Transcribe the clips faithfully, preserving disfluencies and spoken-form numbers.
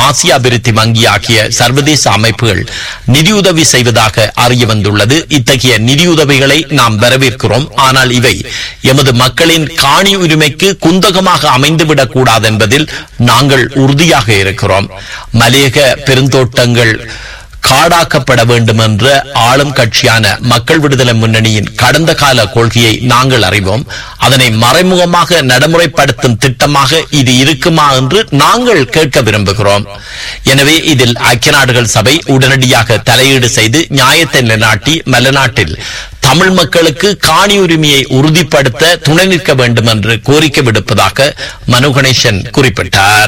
ஆசிய அபிவிருத்தி வங்கி ஆகிய சர்வதேச அமைப்புகள் நிதியுதவி செய்வதாக அறிய வந்துள்ளது. இத்தகைய நிதியுதவிகளை நாம் வரவேற்கிறோம். ஆனால் இவை எமது மக்களின் காணி உரிமைக்கு குந்தகமாக அமைந்துவிடக் கூடாது என்பதில் நாங்கள் உறுதியாக இருக்கிறோம். மலையக பெருந்தோட்டங்கள் காடாக்கப்பட வேண்டும் என்ற ஆளும் கட்சியான மக்கள் விடுதலை முன்னணியின் கடந்த கால கொள்கையை நாங்கள் அறிவோம். அதனை மறைமுகமாக நடைமுறைப்படுத்தும் திட்டமாக இது இருக்குமா என்று நாங்கள் கேட்க விரும்புகிறோம். எனவே இதில் ஐக்கிய நாடுகள் சபை உடனடியாக தலையீடு செய்து நியாயத்தை நிலைநாட்டி மலைநாட்டில் தமிழ் மக்களுக்கு காணி உரிமையை உறுதிப்படுத்த துணை நிற்க வேண்டும் என்று கோரிக்கை விடுப்பதாக மனு கணேசன் குறிப்பிட்டார்.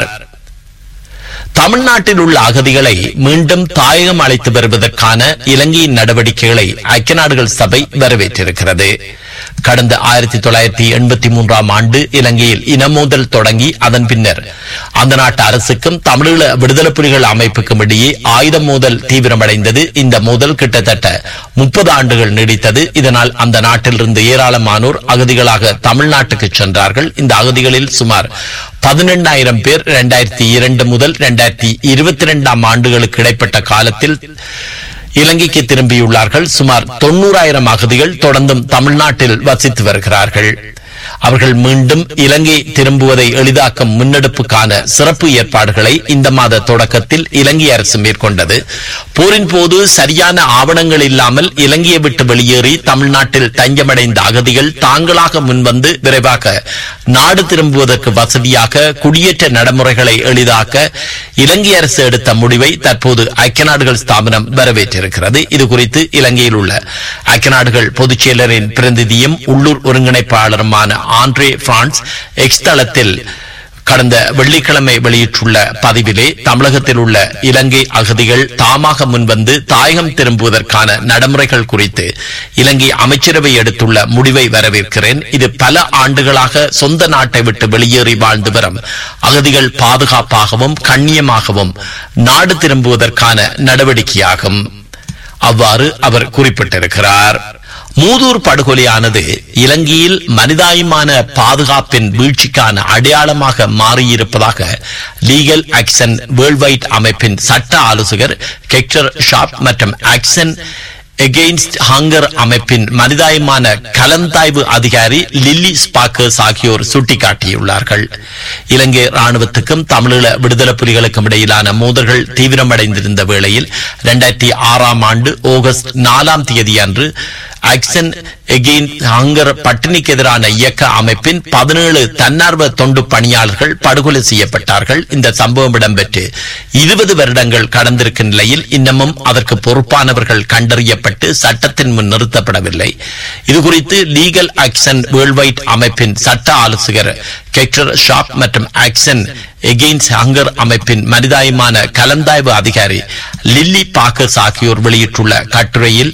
தமிழ்நாட்டில் உள்ள அகதிகளை மீண்டும் தாயகம் அழைத்து வருவதற்கான இலங்கையின் நடவடிக்கைகளை ஐக்கிய நாடுகள் சபை வரவேற்றிருக்கிறது. கடந்த ஆயிரத்தி தொள்ளாயிரத்தி எண்பத்தி மூன்றாம் ஆண்டு இலங்கையில் இனமோதல் தொடங்கி அதன் பின்னர் அந்த நாட்டு அரசுக்கும் தமிழீழ விடுதலை புலிகள் அமைப்புக்கும் இடையே ஆயுத மோதல் தீவிரமடைந்தது. இந்த மோதல் கிட்டத்தட்ட முப்பது ஆண்டுகள் நீடித்தது. இதனால் அந்த நாட்டிலிருந்து ஏராளமானோர் அகதிகளாக தமிழ்நாட்டுக்கு சென்றார்கள். இந்த அகதிகளில் சுமார் பதினெண்ணாயிரம் பேர் இரண்டாயிரத்தி இரண்டு முதல் இரண்டாயிரத்தி இருபத்தி இரண்டாம் ஆண்டுகளுக்கு இடைப்பட்ட காலத்தில் இலங்கைக்கு திரும்பியுள்ளார்கள். சுமார் தொன்னூறாயிரம் அகதிகள் தொடர்ந்தும் தமிழ்நாட்டில் வசித்து வருகிறார்கள். அவர்கள் மீண்டும் இலங்கை திரும்புவதை எளிதாக்கும் முன்னெடுப்புக்கான சிறப்பு ஏற்பாடுகளை இந்த மாத தொடக்கத்தில் இலங்கை அரசு மேற்கொண்டது. போரின் போது சரியான ஆவணங்கள் இல்லாமல் இலங்கையை விட்டு வெளியேறி தமிழ்நாட்டில் தஞ்சமடைந்த அகதிகள் தாங்களாக முன்வந்து விரைவாக நாடு திரும்புவதற்கு வசதியாக குடியேற்ற நடைமுறைகளை எளிதாக்க இலங்கை அரசு எடுத்த முடிவை தற்போது ஐக்கிய நாடுகள் ஸ்தாபனம் வரவேற்றிருக்கிறது. இதுகுறித்து இலங்கையில் உள்ள ஐக்கிய நாடுகள் பொதுச் செயலரின் பிரதிநிதியும் உள்ளூர் ஒருங்கிணைப்பாளருமான ஆண்ட்ரே பிரான்ஸ் எக்ஸ் தளத்தில் கடந்த வெள்ளிக்கிழமை வெளியிட்டுள்ள பதிவிலே தமிழகத்தில் உள்ள இலங்கை அகதிகள் தாமாக முன்வந்து தாயகம் திரும்புவதற்கான நடைமுறைகள் குறித்து இலங்கை அமைச்சரவை எடுத்துள்ள முடிவை வரவேற்கிறேன். இது பல ஆண்டுகளாக சொந்த நாட்டை விட்டு வெளியேறி வாழ்ந்து வரும் அகதிகள் பாதுகாப்பாகவும் கண்ணியமாகவும் நாடு திரும்புவதற்கான நடவடிக்கையாகும். அவ்வாறு அவர் குறிப்பிட்டிருக்கிறார். மூதூர் படுகொலையானது இலங்கையில் மனிதாயமான பாதுகாப்பின் வீழ்ச்சிக்கான அடையாளமாக மாறியிருப்பதாக லீகல் ஆக்சன் வேர்ல்ட் வைட் அமைப்பின் சட்ட ஆலோசகர் கெக்டர் ஷாப் மற்றும் ஆக்சன் எகெயின்ஸ்ட் ஹங்கர் அமைப்பின் மனிதாயமான கலந்தாய்வு அதிகாரி லில்லி ஸ்பாக்கர்ஸ் ஆகியோர் சுட்டிக்காட்டியுள்ளார்கள். இலங்கை ராணுவத்துக்கும் தமிழீழ விடுதலை புலிகளுக்கும் இடையிலான மோதல்கள் தீவிரமடைந்திருந்த வேளையில் இரண்டாயிரத்தி ஆறாம் ஆண்டு ஆகஸ்ட் நாலாம் தேதி அன்று ஆக்சன் எகெயின்ஸ்ட் ஹங்கர் பட்டினிக்கு எதிரான இயக்க அமைப்பின் பதினேழு தன்னார்வ தொண்டு பணியாளர்கள் படுகொலை செய்யப்பட்டார்கள். இந்த சம்பவம் இடம்பெற்று இருபது வருடங்கள் கடந்திருக்கும் நிலையில் இன்னமும் அதற்கு பொறுப்பானவர்கள் கண்டறியப்பட்டு சட்டத்தின் முன் நிறுத்தப்படவில்லை. இதுகுறித்து லீகல் ஆக்சன் வேர்ல்ட் வைட் அமைப்பின் சட்ட ஆலோசகர் கெக்டர் ஷாப் மற்றும் ஆக்சன் எகெயின்ஸ்ட் ஹங்கர் அமைப்பின் மனிதாயமான கலந்தாய்வு அதிகாரி லில்லி பாக்கர்ஸ் ஆகியோர் வெளியிட்டுள்ள கட்டுரையில்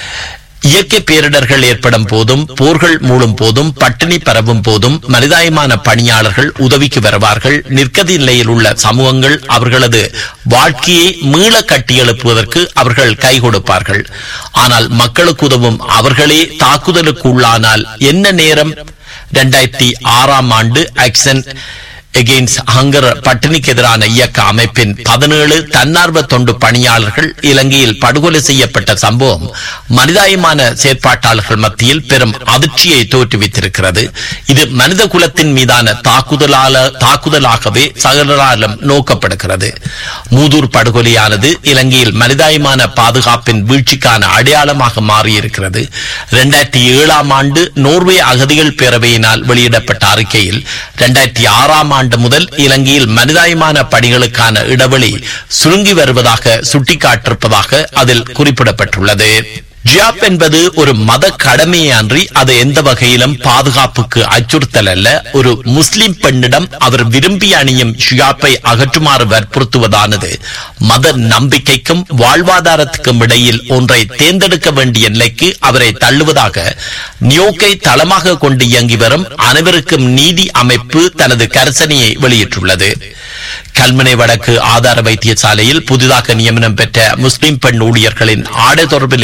இயற்கை பேரிடர்கள் ஏற்படும் போதும் போர்கள் மூடும் போதும் பட்டினி பரவும் போதும் மனிதாயமான பணியாளர்கள் உதவிக்கு வருவார்கள். நிற்கதி நிலையில் உள்ள சமூகங்கள் அவர்களது வாழ்க்கையை மீள கட்டியெழுப்புவதற்கு அவர்கள் கை கொடுப்பார்கள். ஆனால் மக்களுக்கு உதவும் அவர்களே தாக்குதலுக்கு உள்ளானால் என்ன நேரம்? இரண்டாயிரத்தி ஆறாம் ஆண்டு ஆக்சன் எகெயின்ஸ்ட் ஹங்கர் பட்டினிக்கு எதிரான இயக்க அமைப்பின் பதினேழு தன்னார்வ தொண்டு பணியாளர்கள் இலங்கையில் படுகொலை செய்யப்பட்ட சம்பவம் மனிதாயமான செயற்பாட்டாளர்கள் மத்தியில் பெரும் அதிர்ச்சியை தோற்றுவித்திருக்கிறது. இது மனித குலத்தின் மீதான தாக்குதலால தாக்குதலாகவே சகலராலும் நோக்கப்படுகிறது. மூதூர் படுகொலையானது இலங்கையில் மனிதாயமான பாதுகாப்பின் வீழ்ச்சிக்கான அடையாளமாக மாறியிருக்கிறது. இரண்டாயிரத்தி ஏழாம் ஆண்டு நோர்வே அகதிகள் பேரவையினால் வெளியிடப்பட்ட அறிக்கையில் இரண்டாயிரத்தி ஆறாம் ஆண்டு முதல் இலங்கையில் மனிதாயமான பணிகளுக்கான இடைவெளி சுருங்கி வருவதாக சுட்டிக்காட்டிருப்பதாக அதில் குறிப்பிடப்பட்டுள்ளது. ஜியாப் என்பது ஒரு மத கடமையே அன்றி அது எந்த வகையிலும் பாதுகாப்புக்கு அச்சுறுத்தல் அல்ல. ஒரு முஸ்லிம் பெண்ணிடம் அவர் விரும்பி அணியும் ஜியாப்பை அகற்றுமாறு வற்புறுத்துவதானது மத நம்பிக்கைக்கும் வாழ்வாதாரத்துக்கும் இடையில் ஒன்றை தேர்ந்தெடுக்க வேண்டிய நிலைக்கு அவரை தள்ளுவதாக நியோக்கை தளமாக கொண்டு இயங்கி வரும் அனைவருக்கும் நீதி அமைப்பு தனது கரிசனையை வெளியிட்டுள்ளது. கல்முனை வடக்கு ஆதார வைத்தியசாலையில் புதிதாக நியமனம் பெற்ற முஸ்லிம் பெண் ஊழியர்களின் ஆடை தொடர்பில் ஏற்பட்ட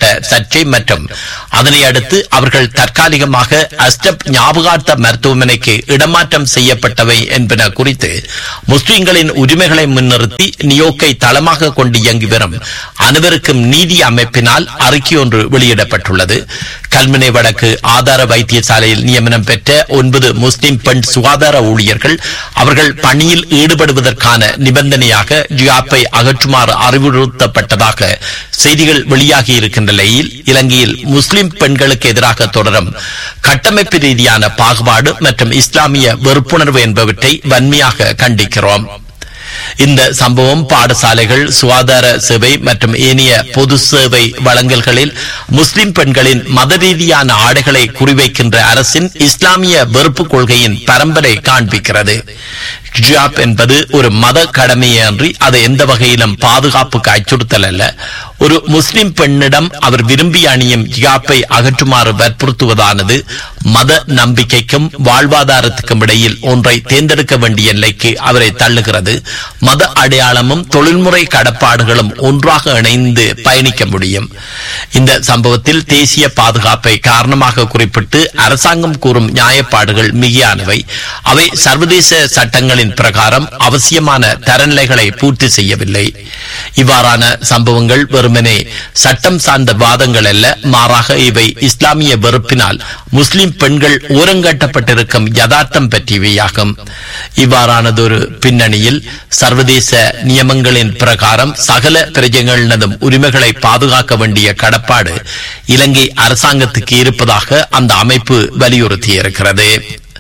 சர்ச்சை மற்றும் அதனை அடுத்து அவர்கள் தற்காலிகமாக அஸ்டப் ஞாபகார்த்த மருத்துவமனைக்கு இடமாற்றம் செய்யப்பட்டவை என்பன குறித்து முஸ்லிம்களின் உரிமைகளை முன்னிறுத்தி நியோக்கை தளமாக கொண்டு இயங்கி வரும் அனைவருக்கும் நீதி அமைப்பினால் அறிக்கை ஒன்று வெளியிடப்பட்டுள்ளது. கல்முனை வடக்கு ஆதார வைத்தியசாலையில் நியமனம் பெற்ற ஒன்பது முஸ்லிம் பெண் சுகாதார ஊழியர்கள் அவர்கள் பணியில் ஈடுபடுவதற்கான நிபந்தனையாக ஜியாப்பை அகற்றுமாறு அறிவுறுத்தப்பட்டதாக செய்திகள் வெளியாகி இருக்கின்ற நிலையில் இலங்கையில் முஸ்லிம் பெண்களுக்கு எதிராக தொடரும் கட்டமைப்பு ரீதியான பாகுபாடு மற்றும் இஸ்லாமிய வெறுப்புணர்வு என்பவற்றை வன்மையாக கண்டிக்கிறோம். இந்த சம்பவம் பாடசாலைகள், சுகாதார சேவை மற்றும் ஏனைய பொது சேவை வழங்கல்களில் முஸ்லிம் பெண்களின் மத ரீதியான ஆடைகளை குறிவைக்கின்ற அரசின் இஸ்லாமிய வெறுப்பு கொள்கையின் பரம்பரை காண்பிக்கிறது. ஹிஜாப் என்பது ஒரு மத கடமையன்றி அது எந்த வகையிலும் பாதுகாப்புக்கு அச்சுறுத்தல் அல்ல. ஒரு முஸ்லிம் பெண்ணிடம் அவர் விரும்பி அணியும் ஹிஜாப்பை அகற்றுமாறு வற்புறுத்துவதானது மத நம்பிக்கைக்கும் வாழ்வாதாரத்துக்கும் இடையில் ஒன்றை தேர்ந்தெடுக்க வேண்டிய நிலைக்கு அவரை தள்ளுகிறது. மத அடையாளமும் தொழில்முறை கடப்பாடுகளும் ஒன்றாக இணைந்து பயணிக்க முடியும். இந்த சம்பவத்தில் தேசிய பாதுகாப்பை காரணமாக குறிப்பிட்டு அரசாங்கம் கூறும் நியாயப்பாடுகள் மிகையானவை. அவை சர்வதேச சட்டங்களின் பிரகாரம் அவசியமான தரநிலைகளை பூர்த்தி செய்யவில்லை. இவ்வாறான சம்பவங்கள் வெறுமனே சட்டம் சார்ந்த வாதங்கள் அல்ல, மாறாக இவை இஸ்லாமிய வெறுப்பினால் முஸ்லிம் பெண்கள் ஓரங்கட்டப்பட்டிருக்கும் யதார்த்தம் பற்றியவையாகும். இவ்வாறானதொரு பின்னணியில் சர்வதேச நியமங்களின் பிரகாரம் சகல பிரஜைகளினதும் உரிமைகளை பாதுகாக்க வேண்டிய கடப்பாடு இலங்கை அரசாங்கத்துக்கு இருப்பதாக அந்த அமைப்பு வலியுறுத்தியிருக்கிறது.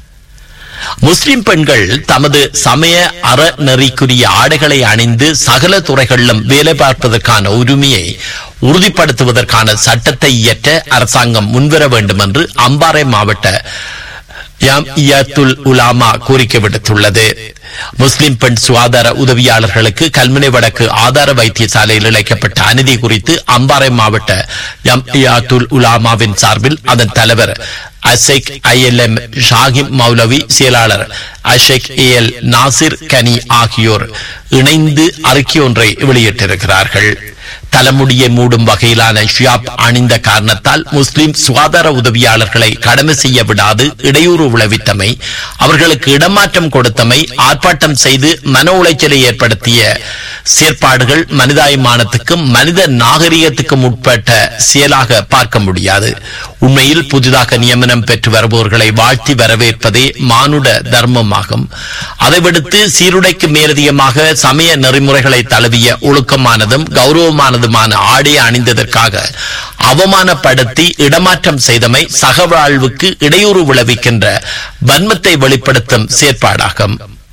முஸ்லிம் பெண்கள் தமது சமய அறநெறிக்குரிய ஆடைகளை அணிந்து சகல துறைகளிலும் வேலை பார்ப்பதற்கான உரிமையை உறுதிப்படுத்துவதற்கான சட்டத்தை இயற்ற அரசாங்கம் முன்வர வேண்டும் என்று அம்பாறை மாவட்ட ஜம்இய்யத்துல் உலமா கோரிக்கை விடுத்துள்ளது. முஸ்லிம் பெண் சுகாதார உதவியாளர்களுக்கு கல்முனை வடக்கு ஆதார வைத்தியசாலையில் இழைக்கப்பட்ட அநீதி குறித்து அம்பாறை மாவட்ட ஜம்இய்யத்துல் உலமாவின் சார்பில் அதன் தலைவர் அஷேக் ஐஎல்எம் ஷாகிம் மௌலவி, செயலாளர் அஷேக் ஏஎல் நாசிர் கனி ஆகியோர் இணைந்து அறிக்கை ஒன்றை வெளியிட்டிருக்கிறார்கள். தலைமுடியை மூடும் வகையிலான ஷியாப் அணிந்த காரணத்தால் முஸ்லிம் சுகாதார உதவியாளர்களை கடமை செய்ய விடாது இடையூறு விளைவித்தமை, அவர்களுக்கு இடமாற்றம் கொடுத்தமை, ஆர்ப்பாட்டம் செய்து மன உளைச்சலை ஏற்படுத்திய செயற்பாடுகள் மனிதாயமானத்துக்கும் மனித நாகரிகத்துக்கும் உட்பட்ட செயலாக பார்க்க முடியாது. உண்மையில் புதிதாக நியமனம் பெற்று வருபவர்களை வாழ்த்தி வரவேற்பதே மானுட தர்மமாகும். அதை விடுத்து சீருடைக்கு மேலதிகமாக சமய நெறிமுறைகளை தழுவிய ஒழுக்கமானதும் கௌரவமானதுமான ஆடையை அணிந்ததற்காக அவமானப்படுத்தி இடமாற்றம் செய்தமை சகவாழ்வுக்கு இடையூறு விளைவிக்கின்ற வன்மத்தை வெளிப்படுத்தும் செயற்பாடாகும்.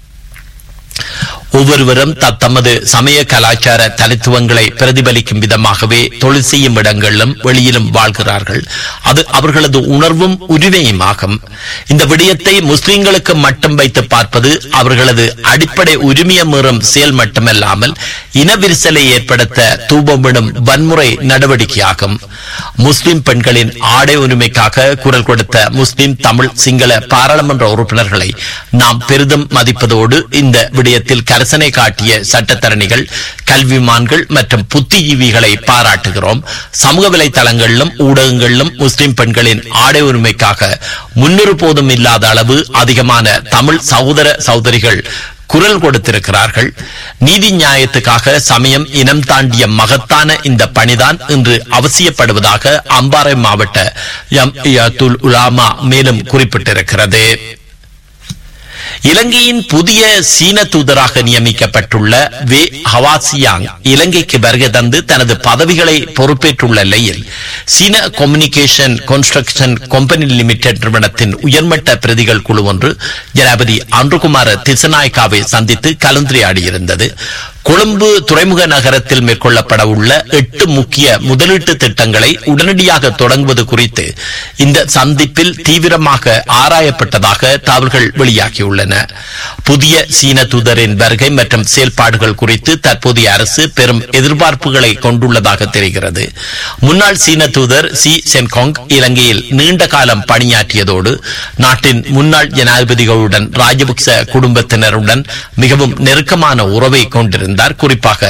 ஒவ்வொருவரும் தத்தமது சமய கலாச்சார தனித்துவங்களை பிரதிபலிக்கும் விதமாகவே தொழில் செய்யும் இடங்களிலும் வெளியிலும் வாழ்கிறார்கள். அது அவர்களது உணர்வும் உரிமையுமாகும். இந்த விடயத்தை முஸ்லிம்களுக்கு மட்டும் வைத்து பார்ப்பது அவர்களது அடிப்படை உரிமையை மீறும் செயல் மட்டுமல்லாமல் இனவிரிசலை ஏற்படுத்த தூபமிடும் வன்முறை நடவடிக்கையாகும். முஸ்லிம் பெண்களின் ஆடை உரிமைக்காக குரல் கொடுத்த முஸ்லிம், தமிழ், சிங்கள பாராளுமன்ற உறுப்பினர்களை நாம் பெரிதும் மதிப்பதோடு இந்த விடயத்தில் கரசனை காட்டிய சட்டத்தரணிகள், கல்விமான்கள் மற்றும் புத்திஜீவிகளை பாராட்டுகிறோம். சமூக வலைதளங்களிலும் ஊடகங்களிலும் முஸ்லிம் பெண்களின் ஆடை உரிமைக்காக முன்னொரு போதும் இல்லாத அளவு அதிகமான தமிழ் சகோதர சகோதரிகள் குரல் கொடுத்திருக்கிறார்கள். நீதி நியாயத்துக்காக சமயம் இனம் தாண்டிய மகத்தான இந்த பணிதான் இன்று அவசியப்படுவதாக அம்பாறை மாவட்ட ஜம்இய்யத்துல் உலமா மேலும் குறிப்பிட்டிருக்கிறது. இலங்கையின் புதிய சீன தூதராக நியமிக்கப்பட்டுள்ள வே ஹவாசியாங் இலங்கைக்கு வருகை தந்து தனது பதவிகளை பொறுப்பேற்றுள்ள நிலையில் சீன கம்யூனிகேஷன் கன்ஸ்ட்ரக்ஷன் கம்பெனி லிமிடெட் நிறுவனத்தின் உயர்மட்ட பிரதிகள் குழு ஒன்று ஜனாதிபதி அன்றுகுமார திசநாயக்காவை சந்தித்து கலந்துரையாடியிருந்தது. கொழும்பு துறைமுக நகரத்தில் மேற்கொள்ளப்பட உள்ள எட்டு முக்கிய முதலீட்டு திட்டங்களை உடனடியாக தொடங்குவது குறித்து இந்த சந்திப்பில் தீவிரமாக ஆராயப்பட்டதாக தகவல்கள் வெளியாகியுள்ளன. புதிய சீன தூதரின் வருகை மற்றும் செயல்பாடுகள் குறித்து தற்போதைய அரசு பெரும் எதிர்பார்ப்புகளை கொண்டுள்ளதாக தெரிகிறது. முன்னாள் சீன தூதர் சி சென்காங் இலங்கையில் நீண்ட காலம் பணியாற்றியதோடு நாட்டின் முன்னாள் ஜனாதிபதிகளுடன் ராஜபக்ச குடும்பத்தினருடன் மிகவும் நெருக்கமான உறவை கொண்டிருந்தார். இருந்தார். குறிப்பாக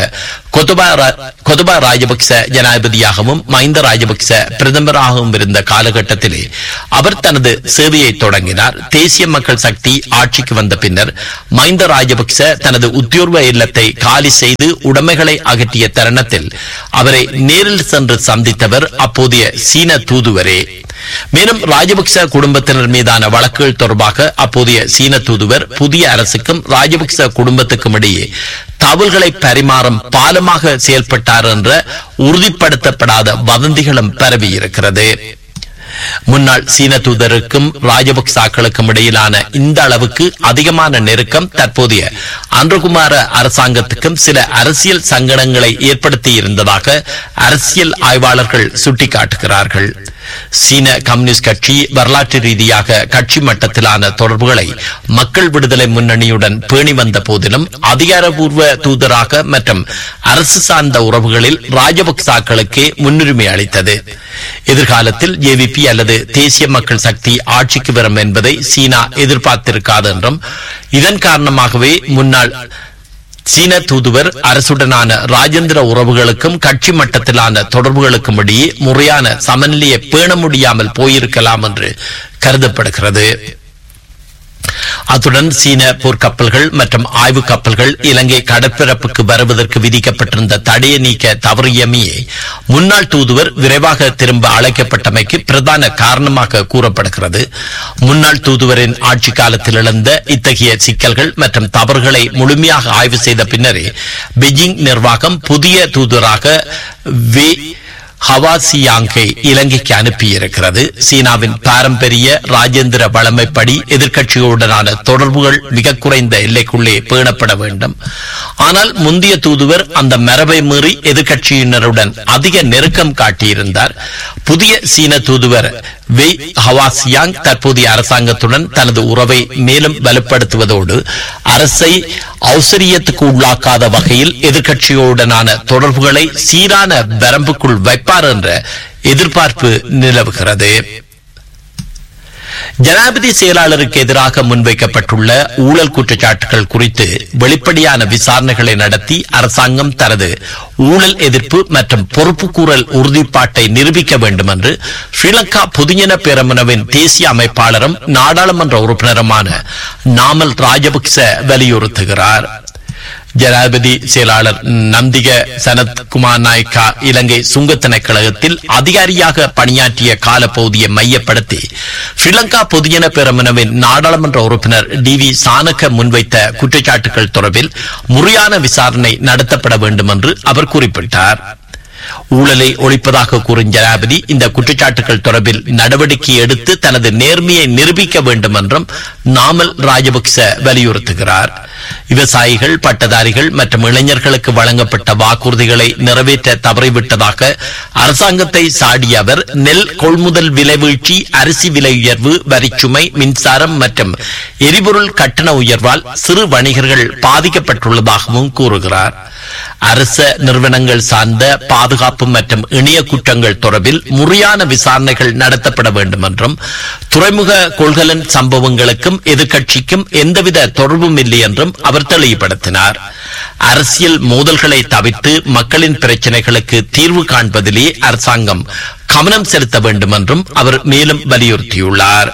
கொதபா ராஜபக்ச ஜனாதிபதியாகவும் மஹிந்த ராஜபக்ச பிரதமராகவும் இருந்த காலகட்டத்திலே அவர் தனது சேவையை தொடங்கினார். தேசிய மக்கள் சக்தி ஆட்சிக்கு வந்த பின்னர் மஹிந்த ராஜபக்ச தனது உத்தியோர்வ இல்லத்தை காலி செய்து உடைமைகளை அகற்றிய தருணத்தில் அவரை நேரில் சென்று சந்தித்தவர் அப்போதைய சீன தூதுவரே. மேலும் ராஜபக்ச குடும்பத்தினர் மீதான வழக்குகள் தொடர்பாக அப்போதைய சீன தூதுவர் புதிய அரசுக்கும் ராஜபக்ச குடும்பத்துக்கும் இடையே தகவல்களை பரிமாறும் பாலமாக செயல்பட்டார் என்ற உறுதிப்படுத்தப்படாத வதந்திகளும் பரவியிருக்கிறது. முன்னாள் சீன தூதருக்கும் ராஜபக்சாக்களுக்கும் இடையிலான இந்த அளவுக்கு அதிகமான நெருக்கம் தற்போதைய அன்ருகுமார அரசாங்கத்துக்கும் சில அரசியல் சங்கடங்களை ஏற்படுத்தி இருந்ததாக அரசியல் ஆய்வாளர்கள் சுட்டிக்காட்டுகிறார்கள். சீன கம்யூனிஸ்ட் கட்சி வரலாற்று ரீதியாக கட்சி மட்டத்திலான தொடர்புகளை மக்கள் விடுதலை முன்னணியுடன் பேணி வந்த போதிலும் அதிகாரப்பூர்வ தூதராக மற்றும் அரசு சார்ந்த உறவுகளில் ராஜபக்சாக்களுக்கே முன்னுரிமை அளித்தது. எதிர்காலத்தில் ஜேவிபி அல்லது தேசிய மக்கள் சக்தி ஆட்சிக்கு வரும் என்பதை சீனா எதிர்பார்த்திருக்காது என்றும் இதன் காரணமாகவே முன்னாள் சீன தூதுவர் அரசுடனான ராஜேந்திர உறவுகளுக்கும் கட்சி மட்டத்திலான தொடர்புகளுக்கும் இடையே முறையான சமநிலையை பேண முடியாமல் போயிருக்கலாம் என்று கருதப்படுகிறது. அத்துடன் சீன போர்க்கப்பல்கள் மற்றும் ஆய்வு கப்பல்கள் இலங்கை கடற்பரப்புக்கு வருவதற்கு விதிக்கப்பட்டிருந்த தடையை நீக்க தவறியமையே முன்னாள் தூதுவர் விரைவாக திரும்ப அழைக்கப்பட்டமைக்கு பிரதான காரணமாக கூறப்படுகிறது. முன்னாள் தூதுவரின் ஆட்சி காலத்தில் எழுந்த இத்தகைய சிக்கல்கள் மற்றும் தவறுகளை முழுமையாக ஆய்வு செய்த பின்னரே பெய்ஜிங் நிர்வாகம் புதிய தூதுவராக வே ஹவாசியாங்கை இலங்கைக்கு அனுப்பியிருக்கிறது. சீனாவின் பாரம்பரிய ராஜேந்திர வளமைப்படி எதிர்க்கட்சிகளுடனான தொடர்புகள் மிக குறைந்த எல்லைக்குள்ளே பேணப்பட வேண்டும். ஆனால் முந்தைய தூதுவர் அந்த மரபை மீறி எதிர்க்கட்சியினருடன் அதிக நெருக்கம் காட்டியிருந்தார். புதிய சீன தூதுவர் வெய் ஹவாசியாங் தற்போதைய அரசாங்கத்துடன் தனது உறவை மேலும் வலுப்படுத்துவதோடு அரசை அவசரியத்துக்கு உள்ளாக்காத வகையில் எதிர்க்கட்சிகளுடனான தொடர்புகளை சீரான வரம்புக்குள் வைப்பார் என்ற எதிர்பார்ப்பு நிலவுகிறது. ஜனாதிபதி செயலாளருக்கு எதிராக முன்வைக்கப்பட்டுள்ள ஊழல் குற்றச்சாட்டுகள் குறித்து வெளிப்படையான விசாரணைகளை நடத்தி அரசாங்கம் தனது ஊழல் எதிர்ப்பு மற்றும் பொறுப்புக்கூறல் உறுதிப்பாட்டை நிரூபிக்க வேண்டும் என்று ஸ்ரீலங்கா பொதுஜன பெரமுனவின் தேசிய அமைப்பாளரும் நாடாளுமன்ற உறுப்பினருமான நாமல் ராஜபக்ச வலியுறுத்துகிறார். ஜனாதிபதி செயலாளர் நந்திக சனத்குமார் நாயக்கா இலங்கை சுங்க திணைக்களத்தில் அதிகாரியாக பணியாற்றிய காலப்பகுதியை மையப்படுத்தி ஸ்ரீலங்கா பொதுஜன பெரமுனவின் நாடாளுமன்ற உறுப்பினர் டி வி சானக முன்வைத்த குற்றச்சாட்டுகள் தொடர்பில் முறையான விசாரணை நடத்தப்பட வேண்டும் என்று அவர் குறிப்பிட்டார். ஊழலை ஒழிப்பதாக கூறும் ஜனாதிபதி இந்த குற்றச்சாட்டுகள் தொடர்பில் நடவடிக்கை எடுத்து தனது நேர்மையை நிரூபிக்க வேண்டும் என்றும் நாமல் ராஜபக்ச வலியுறுத்துகிறார். விவசாயிகள், பட்டதாரிகள் மற்றும் இளைஞர்களுக்கு வழங்கப்பட்ட வாக்குறுதிகளை நிறைவேற்ற தவறிவிட்டதாக அரசாங்கத்தை சாடிய அவர் நெல் கொள்முதல் விலை வீழ்ச்சி, அரிசி விலை உயர்வு, வரிச்சுமை, மின்சாரம் மற்றும் எரிபொருள் கட்டண உயர்வால் சிறு வணிகர்கள் பாதிக்கப்பட்டுள்ளதாகவும் கூறுகிறார். அரச நிறுவனங்கள் சார்ந்த பாதுகாப்பு மற்றும் இணைய குற்றங்கள் தொடர்பில் முறையான விசாரணைகள் நடத்தப்பட வேண்டும் என்றும் துறைமுக கொள்கலன் சம்பவங்களுக்கும் எதிர்க்கட்சிக்கும் எந்தவித தொடர்பும் இல்லை என்றும் அவர் தெளிவுபடுத்தினார். அரசியல் மோதல்களை தவிர்த்து மக்களின் பிரச்சினைகளுக்கு தீர்வு காண்பதிலே அரசாங்கம் கவனம் செலுத்த வேண்டும் என்றும் அவர் மேலும் வலியுறுத்தியுள்ளார்.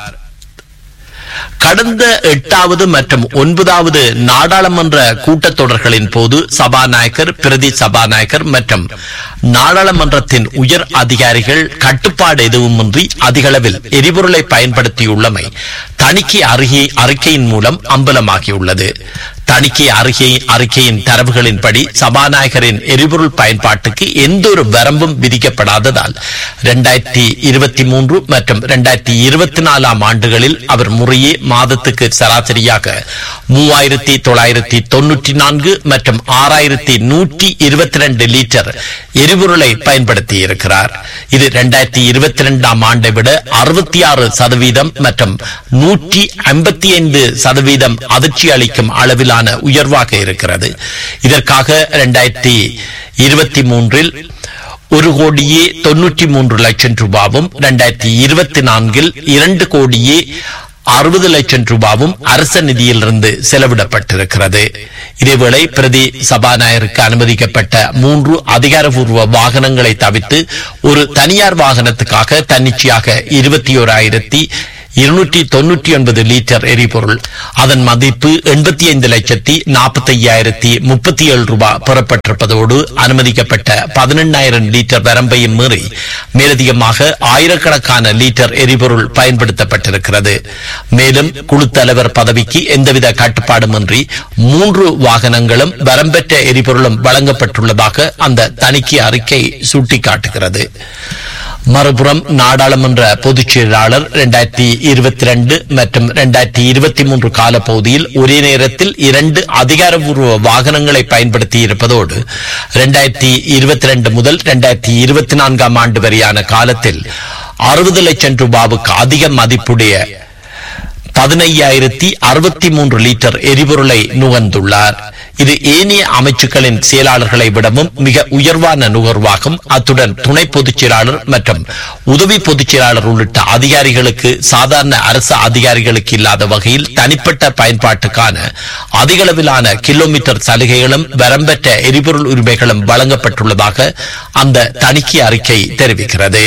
கடந்த எட்டாவது மற்றும் ஒன்பதாவது நாடாளுமன்ற கூட்டத்தொடர்களின் போது சபாநாயகர், பிரதி சபாநாயகர் மற்றும் நாடாளுமன்றத்தின் உயர் அதிகாரிகள் கட்டுப்பாடு எதுவுமின்றி அதிகளவில் எரிபொருளை பயன்படுத்தியுள்ளமை தணிக்கை அறிக்கையின் மூலம் அம்பலமாகியுள்ளது. தணிக்கை அறிக்கை அறிக்கையின் தரவுகளின்படி சபாநாயகரின் எரிபொருள் பயன்பாட்டுக்கு எந்த ஒரு வரம்பும் விதிக்கப்படாததால் இரண்டாயிரத்தி இருபத்தி மூன்று மற்றும் இரண்டாயிரத்தி இருபத்தி நாலாம் ஆண்டுகளில் அவர் முறையே மாதத்துக்கு சராசரியாக மூவாயிரத்தி தொள்ளாயிரத்தி தொன்னூற்றி நான்கு மற்றும் ஆறாயிரத்தி நூற்றி இருபத்தி இரண்டு லிட்டர் எரிபொருளை பயன்படுத்தி இருக்கிறார். இது இரண்டாயிரத்தி இருபத்தி இரண்டாம் ஆண்டை விட அறுபத்தி ஆறு சதவீதம் மற்றும் நூற்றி ஐம்பத்தி ஐந்து சதவீதம் அதிர்ச்சி அளிக்கும் அளவிலான உயர்வாக இருக்கிறது. இதற்காக இரண்டாயிரத்தி இருபத்தி மூன்றில் ஒரு கோடியே தொன்னூற்றி மூன்று லட்சம் ரூபாவும் இரண்டாயிரத்தி இருபத்தி நான்கில் இரண்டு கோடியே அறுபது லட்சம் ரூபாவும் அரச நிதியிலிருந்து செலவிடப்பட்டிருக்கிறது. இதேவேளை பிரதி சபாநாயகருக்கு அனுமதிக்கப்பட்ட மூன்று அதிகாரப்பூர்வ வாகனங்களை தவிர்த்து ஒரு தனியார் வாகனத்துக்காக தன்னிச்சையாக இருபத்தி ஓராயிரத்தி இருநூற்றி தொன்னூற்றி ஒன்பது லிட்டர் எரிபொருள், அதன் மதிப்பு எண்பத்தி ஐந்து லட்சத்தி நாற்பத்தி ஐயாயிரத்தி முப்பத்தி ஏழு ரூபாய் பெறப்பட்டிருப்பதோடு அனுமதிக்கப்பட்ட பதினெண்ணாயிரம் லிட்டர் வரம்பையும் மீறி மேலதிகமாக ஆயிரக்கணக்கான லிட்டர் எரிபொருள் பயன்படுத்தப்பட்டிருக்கிறது. மேலும் குழு தலைவர் பதவிக்கு எந்தவித கட்டுப்பாடுமின்றி மூன்று வாகனங்களும் வரம்பெற்ற எரிபொருளும் வழங்கப்பட்டுள்ளதாக அந்த தணிக்கை அறிக்கை சுட்டிக்காட்டுகிறது. மறுபுறம் நாடாளுமன்ற பொதுச் செயலாளர் இரண்டாயிரத்தி இருபத்தி ரெண்டு மற்றும் இரண்டாயிரத்தி இருபத்தி மூன்று கால பகுதியில் ஒரே நேரத்தில் இரண்டு அதிகாரப்பூர்வ வாகனங்களை பயன்படுத்தி இருப்பதோடு இரண்டாயிரத்தி இருபத்தி ரெண்டு முதல் இரண்டாயிரத்தி இருபத்தி நான்காம் ஆண்டு வரையான காலத்தில் அறுபது லட்சம் ரூபாவுக்கு அதிக மதிப்புடைய பதினையாயிரத்தி அறுபத்தி மூன்று லிட்டர் எரிபொருளை நுகர்ந்துள்ளார். இது ஏனைய அமைச்சுக்களின் செயலாளர்களை விடவும் மிக உயர்வான நுகர்வாகும். அத்துடன் துணை பொதுச் செயலாளர் மற்றும் உதவி பொதுச் செயலாளர் உள்ளிட்ட அதிகாரிகளுக்கு சாதாரண அரசு அதிகாரிகளுக்கு இல்லாத வகையில் தனிப்பட்ட பயன்பாட்டுக்கான அதிகளவிலான கிலோமீட்டர் சலுகைகளும் வரம்பெற்ற எரிபொருள் உரிமைகளும் வழங்கப்பட்டுள்ளதாக அந்த தணிக்கை அறிக்கை தெரிவிக்கிறது.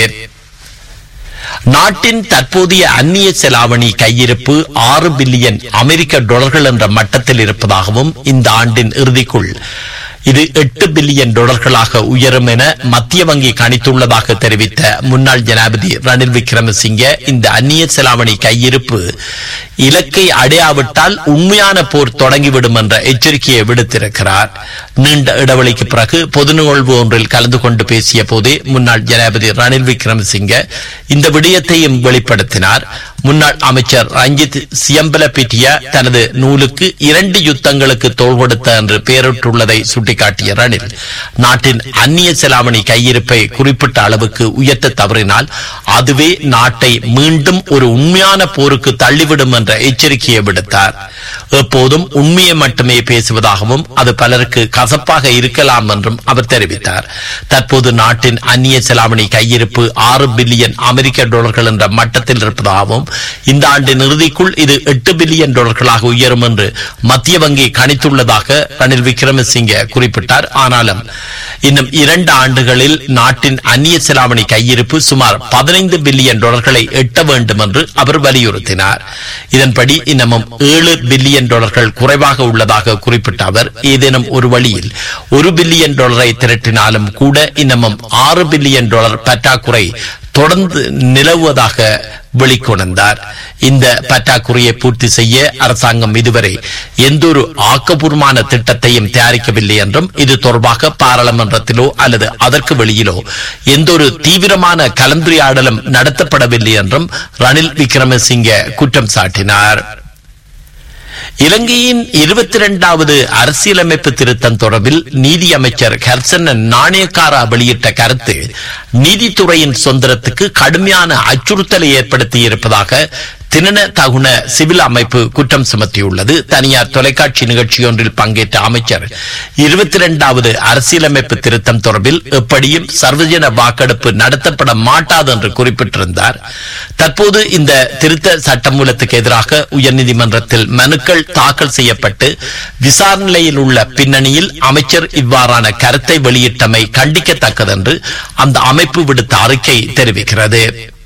நாட்டின் தற்போதைய அந்நிய செலாவணி கையிருப்பு ஆறு பில்லியன் அமெரிக்க டாலர்கள் என்ற மட்டத்தில் இருப்பதாகவும் இந்த ஆண்டின் இறுதிக்குள் இது எட்டு பில்லியன் டாலர்களாக உயரும் என மத்திய வங்கி கணித்துள்ளதாக தெரிவித்த முன்னாள் ஜனாதிபதி ரணில் விக்ரமசிங்கே இந்த அந்நிய செலாவணி கையிருப்பு இலக்கை அடையாவிட்டால் உண்மையான போர் தொடங்கிவிடும் என்ற எச்சரிக்கையை விடுத்திருக்கிறார். நீண்ட இடைவெளிக்கு பிறகு பொது நிகழ்வு ஒன்றில் கலந்து கொண்டு பேசிய போதே முன்னாள் ஜனாதிபதி ரணில் விக்ரமசிங்கே இந்த விடயத்தையும் வெளிப்படுத்தினார். முன்னாள் அமைச்சர் ரஞ்சித் சியம்பலபிட்டியா தனது நூலுக்கு இரண்டு யுத்தங்களுக்கு தோள் கொடுத்த என்று பெயரிட்டுள்ளதை சுட்டிக்காட்டிய ரணில், நாட்டின் அந்நிய செலாவணி கையிருப்பை குறிப்பிட்ட அளவுக்கு உயர்த்த தவறினால் அதுவே நாட்டை மீண்டும் ஒரு உண்மையான போருக்கு தள்ளிவிடும் என்ற எச்சரிக்கையை விடுத்தார். எப்போதும் உண்மையை மட்டுமே பேசுவதாகவும் அது பலருக்கு கசப்பாக இருக்கலாம் என்றும் அவர் தெரிவித்தார். தற்போது நாட்டின் அந்நிய செலாவணி கையிருப்பு ஆறு பில்லியன் அமெரிக்க டாலர்கள் என்ற மட்டத்தில் இருப்பதாகவும் இந்த ஆண்டின் இறுதிக்குள் இது எட்டு பில்லியன் டாலர்களாக உயரும் என்று மத்திய வங்கி கணித்துள்ளதாக ரணில் விக்ரமசிங்கே குறிப்பிட்டார். ஆனாலும் இன்னும் இரண்டு ஆண்டுகளில் நாட்டின் அந்நிய செலாவணி கையிருப்பு சுமார் பதினைந்து பில்லியன் டாலர்களை எட்ட வேண்டும் என்று அவர் வலியுறுத்தினார். இதன்படி இன்னமும் ஏழு பில்லியன் டாலர்கள் குறைவாக உள்ளதாக குறிப்பிட்ட அவர், ஏதேனும் ஒரு வழியில் ஒரு பில்லியன் டாலரை திரட்டினாலும் கூட இன்னமும் ஆறு பில்லியன் டாலர் பற்றாக்குறை தொடர்ந்து நிலவுவதாக வெளிக்கொணர்ந்தார். இந்த பற்றாக்குறையை பூர்த்தி செய்ய அரசாங்கம் இதுவரை எந்தொரு ஆக்கப்பூர்வமான திட்டத்தையும் தயாரிக்கவில்லை என்றும் இது தொடர்பாக பாராளுமன்றத்திலோ அல்லது அதற்கு வெளியிலோ எந்தொரு தீவிரமான கலந்துரையாடலும் நடத்தப்படவில்லை என்றும் ரணில் விக்ரமசிங்கே குற்றம் சாட்டினார். இலங்கையின் இருபத்தி இரண்டாவது அரசியலமைப்பு திருத்தம் தொடர்பில் நீதி அமைச்சர் ஹர்சன் நாணயக்காரா வெளியிட்ட கருத்து நீதித்துறையின் சுதந்திரத்துக்கு கடுமையான அச்சுறுத்தலை ஏற்படுத்தி இருப்பதாக தினன தகுன சிவில் அமைப்பு குற்றம் சுமத்தியுள்ளது. தனியார் தொலைக்காட்சி நிகழ்ச்சி ஒன்றில் பங்கேற்ற அமைச்சர் இருபத்தி இரண்டாவது அரசியலமைப்பு திருத்தம் தொடர்பில் எப்படியும் சர்வஜன வாக்கெடுப்பு நடத்தப்பட மாட்டாது என்று குறிப்பிட்டிருந்தார். தற்போது இந்த திருத்த சட்டமூலத்துக்கு எதிராக உயர்நீதிமன்றத்தில் மனுக்கள் தாக்கல் செய்யப்பட்டு விசாரணையில் உள்ள பின்னணியில் அமைச்சர் இவ்வாறான கருத்தை வெளியிட்டமை கண்டிக்கத்தக்கது என்று அந்த அமைப்பு விடுத்த அறிக்கை தெரிவிக்கிறது.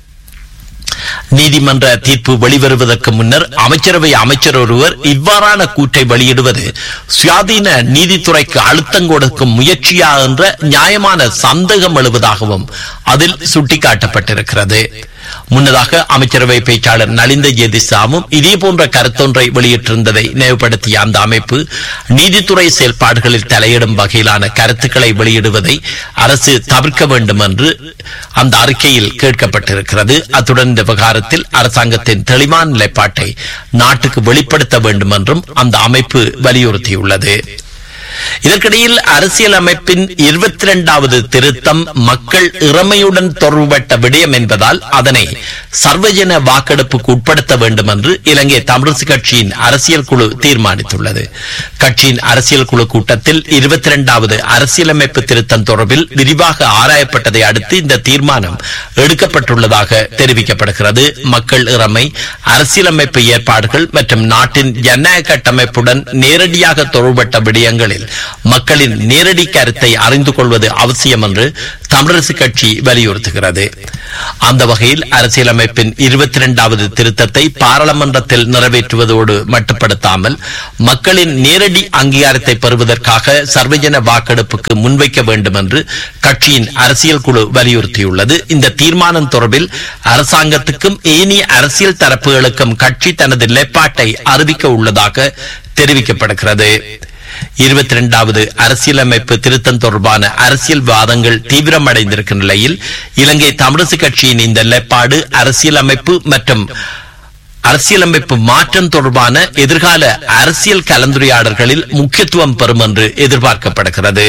நீதிமன்ற தீர்ப்பு வெளிவருவதற்கு முன்னர் அமைச்சரவை அமைச்சர் ஒருவர் இவ்வாறான கூற்றை வெளியிடுவது சுயாதீன நீதித்துறைக்கு அழுத்தம் கொடுக்கும் முயற்சியா என்ற நியாயமான சந்தேகம் எழுவதாகவும் அதில் சுட்டிக்காட்டப்பட்டிருக்கிறது. முன்னதாக அமைச்சரவை பேச்சாளர் நலிந்த ஜேதிசாவும் இதே போன்ற கருத்தொன்றை வெளியிட்டிருந்ததை நினைவுபடுத்திய அந்த அமைப்பு நீதித்துறை செயல்பாடுகளில் தலையிடும் வகையிலான கருத்துக்களை வெளியிடுவதை அரசு தவிர்க்க வேண்டும் என்று அந்த அறிக்கையில் கேட்கப்பட்டிருக்கிறது. அத்துடன் இந்த விவகாரத்தில் அரசாங்கத்தின் தெளிவான நிலைப்பாட்டை நாட்டுக்கு வெளிப்படுத்த வேண்டும் என்றும் அந்த அமைப்பு வலியுறுத்தியுள்ளது. இதற்கிடையில் அரசியல் அமைப்பின் இருபத்தி இரண்டாவது திருத்தம் மக்கள் இறமையுடன் தொடர்பட்ட விடயம் என்பதால் அதனை சர்வஜன வாக்கெடுப்புக்கு உட்படுத்த வேண்டும் என்று இலங்கை தமிழரசு கட்சியின் அரசியல் குழு தீர்மானித்துள்ளது. கட்சியின் அரசியல் குழு கூட்டத்தில் இருபத்தி இரண்டாவது அரசியலமைப்பு திருத்தம் தொடர்பில் விரிவாக ஆராயப்பட்டதை அடுத்து இந்த தீர்மானம் எடுக்கப்பட்டுள்ளதாக தெரிவிக்கப்படுகிறது. மக்கள் இறமை, அரசியலமைப்பு ஏற்பாடுகள் மற்றும் நாட்டின் ஜனநாயக கட்டமைப்புடன் நேரடியாக தொடர்பட்ட விடயங்களில் மக்களின் நேரடி கருத்தை அறிந்து கொள்வது அவசியம் என்று தமிழரசு கட்சி வலியுறுத்துகிறது. அந்த வகையில் அரசியலமைப்பின் இருபத்தி இரண்டாவது திருத்தத்தை பாராளுமன்றத்தில் நிறைவேற்றுவதோடு மட்டுப்படுத்தாமல் மக்களின் நேரடி அங்கீகாரத்தை பெறுவதற்காக சர்வஜன வாக்கெடுப்புக்கு முன்வைக்க வேண்டும் என்று கட்சியின் அரசியல் குழு வலியுறுத்தியுள்ளது. இந்த தீர்மானம் தொடர்பில் அரசாங்கத்துக்கும் ஏனைய அரசியல் தரப்புகளுக்கும் கட்சி தனது நிலைப்பாட்டை அறிவிக்க உள்ளதாக தெரிவிக்கப்படுகிறது. இருபத்தி இரண்டாவது அரசியலமைப்பு திருத்தம் தொடர்பான அரசியல் வாதங்கள் தீவிரமடைந்திருக்கும் நிலையில் இலங்கை தமிழரசு கட்சியின் இந்த நிலைப்பாடு அரசியலமைப்பு மற்றும் அரசியலமைப்பு மாற்றம் தொடர்பான எதிர்கால அரசியல் கலந்துரையாடல்களில் முக்கியத்துவம் பெறும் என்று எதிர்பார்க்கப்படுகிறது.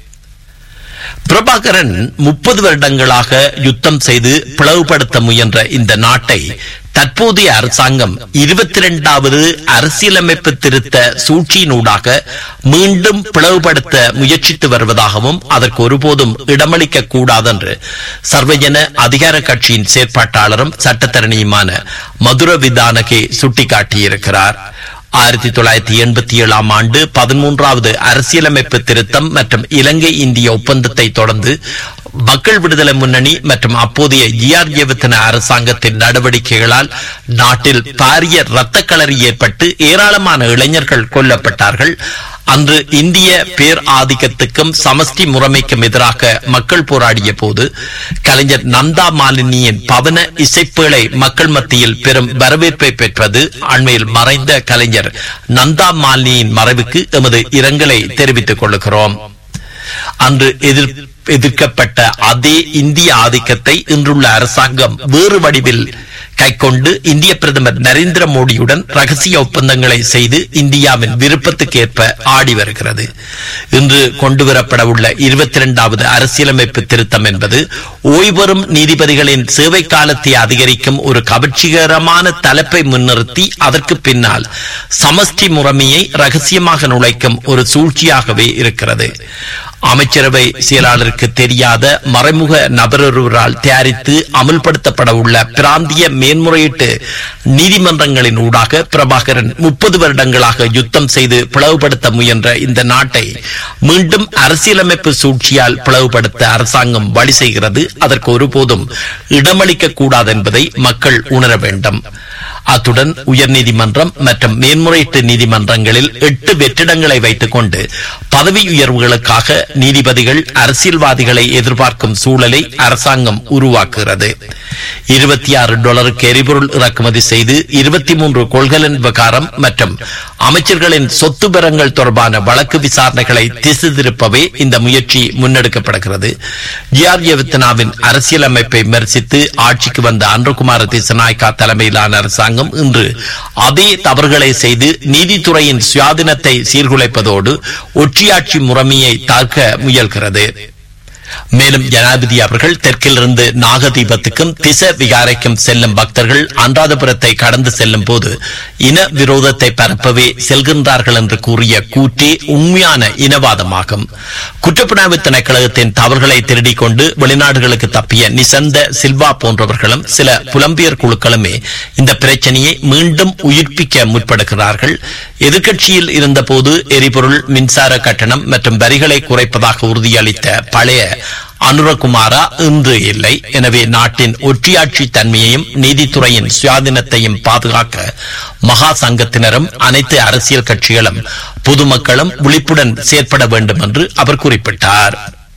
பிரபாகரன் முப்பது வருடங்களாக யுத்தம் செய்து பிளவுபடுத்த முயன்ற இந்த நாட்டை தற்போதைய அரசாங்கம் இருபத்தி இரண்டாவது அரசியலமைப்பு திருத்த சூழ்ச்சியினூடாக மீண்டும் பிளவுபடுத்த முயற்சித்து வருவதாகவும் அதற்கு ஒருபோதும் இடமளிக்க கூடாது என்று சர்வஜன அதிகார கட்சியின் செயற்பாட்டாளரும் சட்டத்தரணியுமான மதுர விதானகே சுட்டிக்காட்டியிருக்கிறார். ஆயிரத்தி தொள்ளாயிரத்தி எண்பத்தி ஏழாம் ஆண்டு பதிமூன்றாவது அரசியலமைப்பு திருத்தம் மற்றும் இலங்கை இந்திய ஒப்பந்தத்தை தொடர்ந்து மக்கள் விடுதலை முன்னணி மற்றும் அப்போதைய ஜிஆர்ஜேவத்தன அரசாங்கத்தின் நடவடிக்கைகளால் நாட்டில் பாரிய இரத்த களரி ஏற்பட்டு ஏராளமான இளைஞர்கள் கொல்லப்பட்டார்கள். அன்று இந்திய பேர் ஆதிக்கத்துக்கும் சமஷ்டி முறைமைக்கும் எதிராக மக்கள் போராடிய போது கலைஞர் நந்தா மாலினியின் பவன இசைப்பேழை மக்கள் மத்தியில் பெரும் வரவேற்பை பெற்றது. அண்மையில் மறைந்த கலைஞர் நந்தா மாலினியின் மறைவுக்கு எமது இரங்கலை தெரிவித்துக் கொள்கிறோம். அன்று எதிர் எதிர்க்கப்பட்ட அதே இந்திய ஆதிக்கத்தை இன்றுள்ள அரசாங்கம் வேறு வடிவில் கைக்கொண்டு இந்திய பிரதமர் நரேந்திர மோடியுடன் ரகசிய ஒப்பந்தங்களை செய்து இந்தியாவின் விருப்பத்துக்கு ஏற்ப ஆடி வருகிறது. இன்று கொண்டுவரப்பட உள்ள இருபத்தி இரண்டாவது அரசியலமைப்பு திருத்தம் என்பது ஓய்வெறும் நீதிபதிகளின் சேவை காலத்தை அதிகரிக்கும் ஒரு கவர்ச்சிகரமான தலைப்பை முன்னிறுத்தி அதற்கு பின்னால் சமஷ்டி முறைமையை ரகசியமாக நுழைக்கும் ஒரு சூழ்ச்சியாகவே இருக்கிறது. அமைச்சரவை செயலாளருக்கு தெரியாத மறைமுக நபரொருவரால் தயாரித்து அமல்படுத்தப்பட உள்ள பிராந்திய மேன்முறையீட்டு நீதிமன்றங்களின் ஊடாக பிரபாகரன் முப்பது வருடங்களாக யுத்தம் செய்து பிளவுபடுத்த முயன்ற இந்த நாட்டை மீண்டும் அரசியலமைப்பு சூழ்ச்சியால் பிளவுபடுத்த அரசாங்கம் வழி செய்கிறது. அதற்கு ஒருபோதும் இடமளிக்க கூடாது என்பதை மக்கள் உணர வேண்டும். அத்துடன் உயர்நீதிமன்றம் மற்றும் மேன்முறையீட்டு நீதிமன்றங்களில் எட்டு வெற்றிடங்களை வைத்துக் கொண்டு பதவி உயர்வுகளுக்காக நீதிபதிகள் அரசியல்வாதிகளை எதிர்பார்க்கும் சூழலை அரசாங்கம் உருவாக்குகிறது. இருபத்தி ஆறு டாலருக்கு எரிபொருள் இறக்குமதி செய்து இருபத்தி மூன்று கொள்கலன் விவகாரம் மற்றும் அமைச்சர்களின் சொத்து பெறங்கள் தொடர்பான வழக்கு விசாரணைகளை திசை திருப்பவே இந்த முயற்சி முன்னெடுக்கப்படுகிறது. ஜிஆர்ஜேவத்தனாவின் அரசியலமைப்பை விமர்சித்து ஆட்சிக்கு வந்த அன்ருகுமார திசநாயக்கா தலைமையிலான அரசாங்கம் இன்று அதே தவறுகளை செய்து நீதித்துறையின் சுயாதீனத்தை சீர்குலைப்பதோடு ஒற்றியாட்சி முறைமையை தாக்க முயல்கிறது. மேலும் ஜனாதிபதி அவர்கள் தெற்கிலிருந்து நாகதீபத்துக்கும் திச விகாரைக்கும் செல்லும் பக்தர்கள் அனுராதபுரத்தை கடந்து செல்லும் போது இன விரோதத்தை பரப்பவே செல்கின்றார்கள் என்று கூறிய கூற்றே உண்மையான இனவாதமாகும். குற்றப்புலனாய்வு திணைக்களத்தின் தவறுகளை திருடிக் கொண்டு வெளிநாடுகளுக்கு தப்பிய நிசந்த சில்வா போன்றவர்களும் சில புலம்பியர் குழுக்களுமே இந்த பிரச்சனையை மீண்டும் உயிர்ப்பிக்க முற்படுகிறார்கள். எதிர்க்கட்சியில் இருந்தபோது எரிபொருள், மின்சார கட்டணம் மற்றும் வரிகளை குறைப்பதாக உறுதியளித்த பழைய அனுரகுமாரா இன்று இல்லை. எனவே நாட்டின் ஒற்றியாட்சி தன்மையையும் நீதித்துறையின் சுயாதீனத்தையும் பாதுகாக்க மகா சங்கத்தினரும் அனைத்து அரசியல் கட்சிகளும் பொதுமக்களும் விழிப்புடன் செயற்பட வேண்டும் என்று அவர் குறிப்பிட்டார்.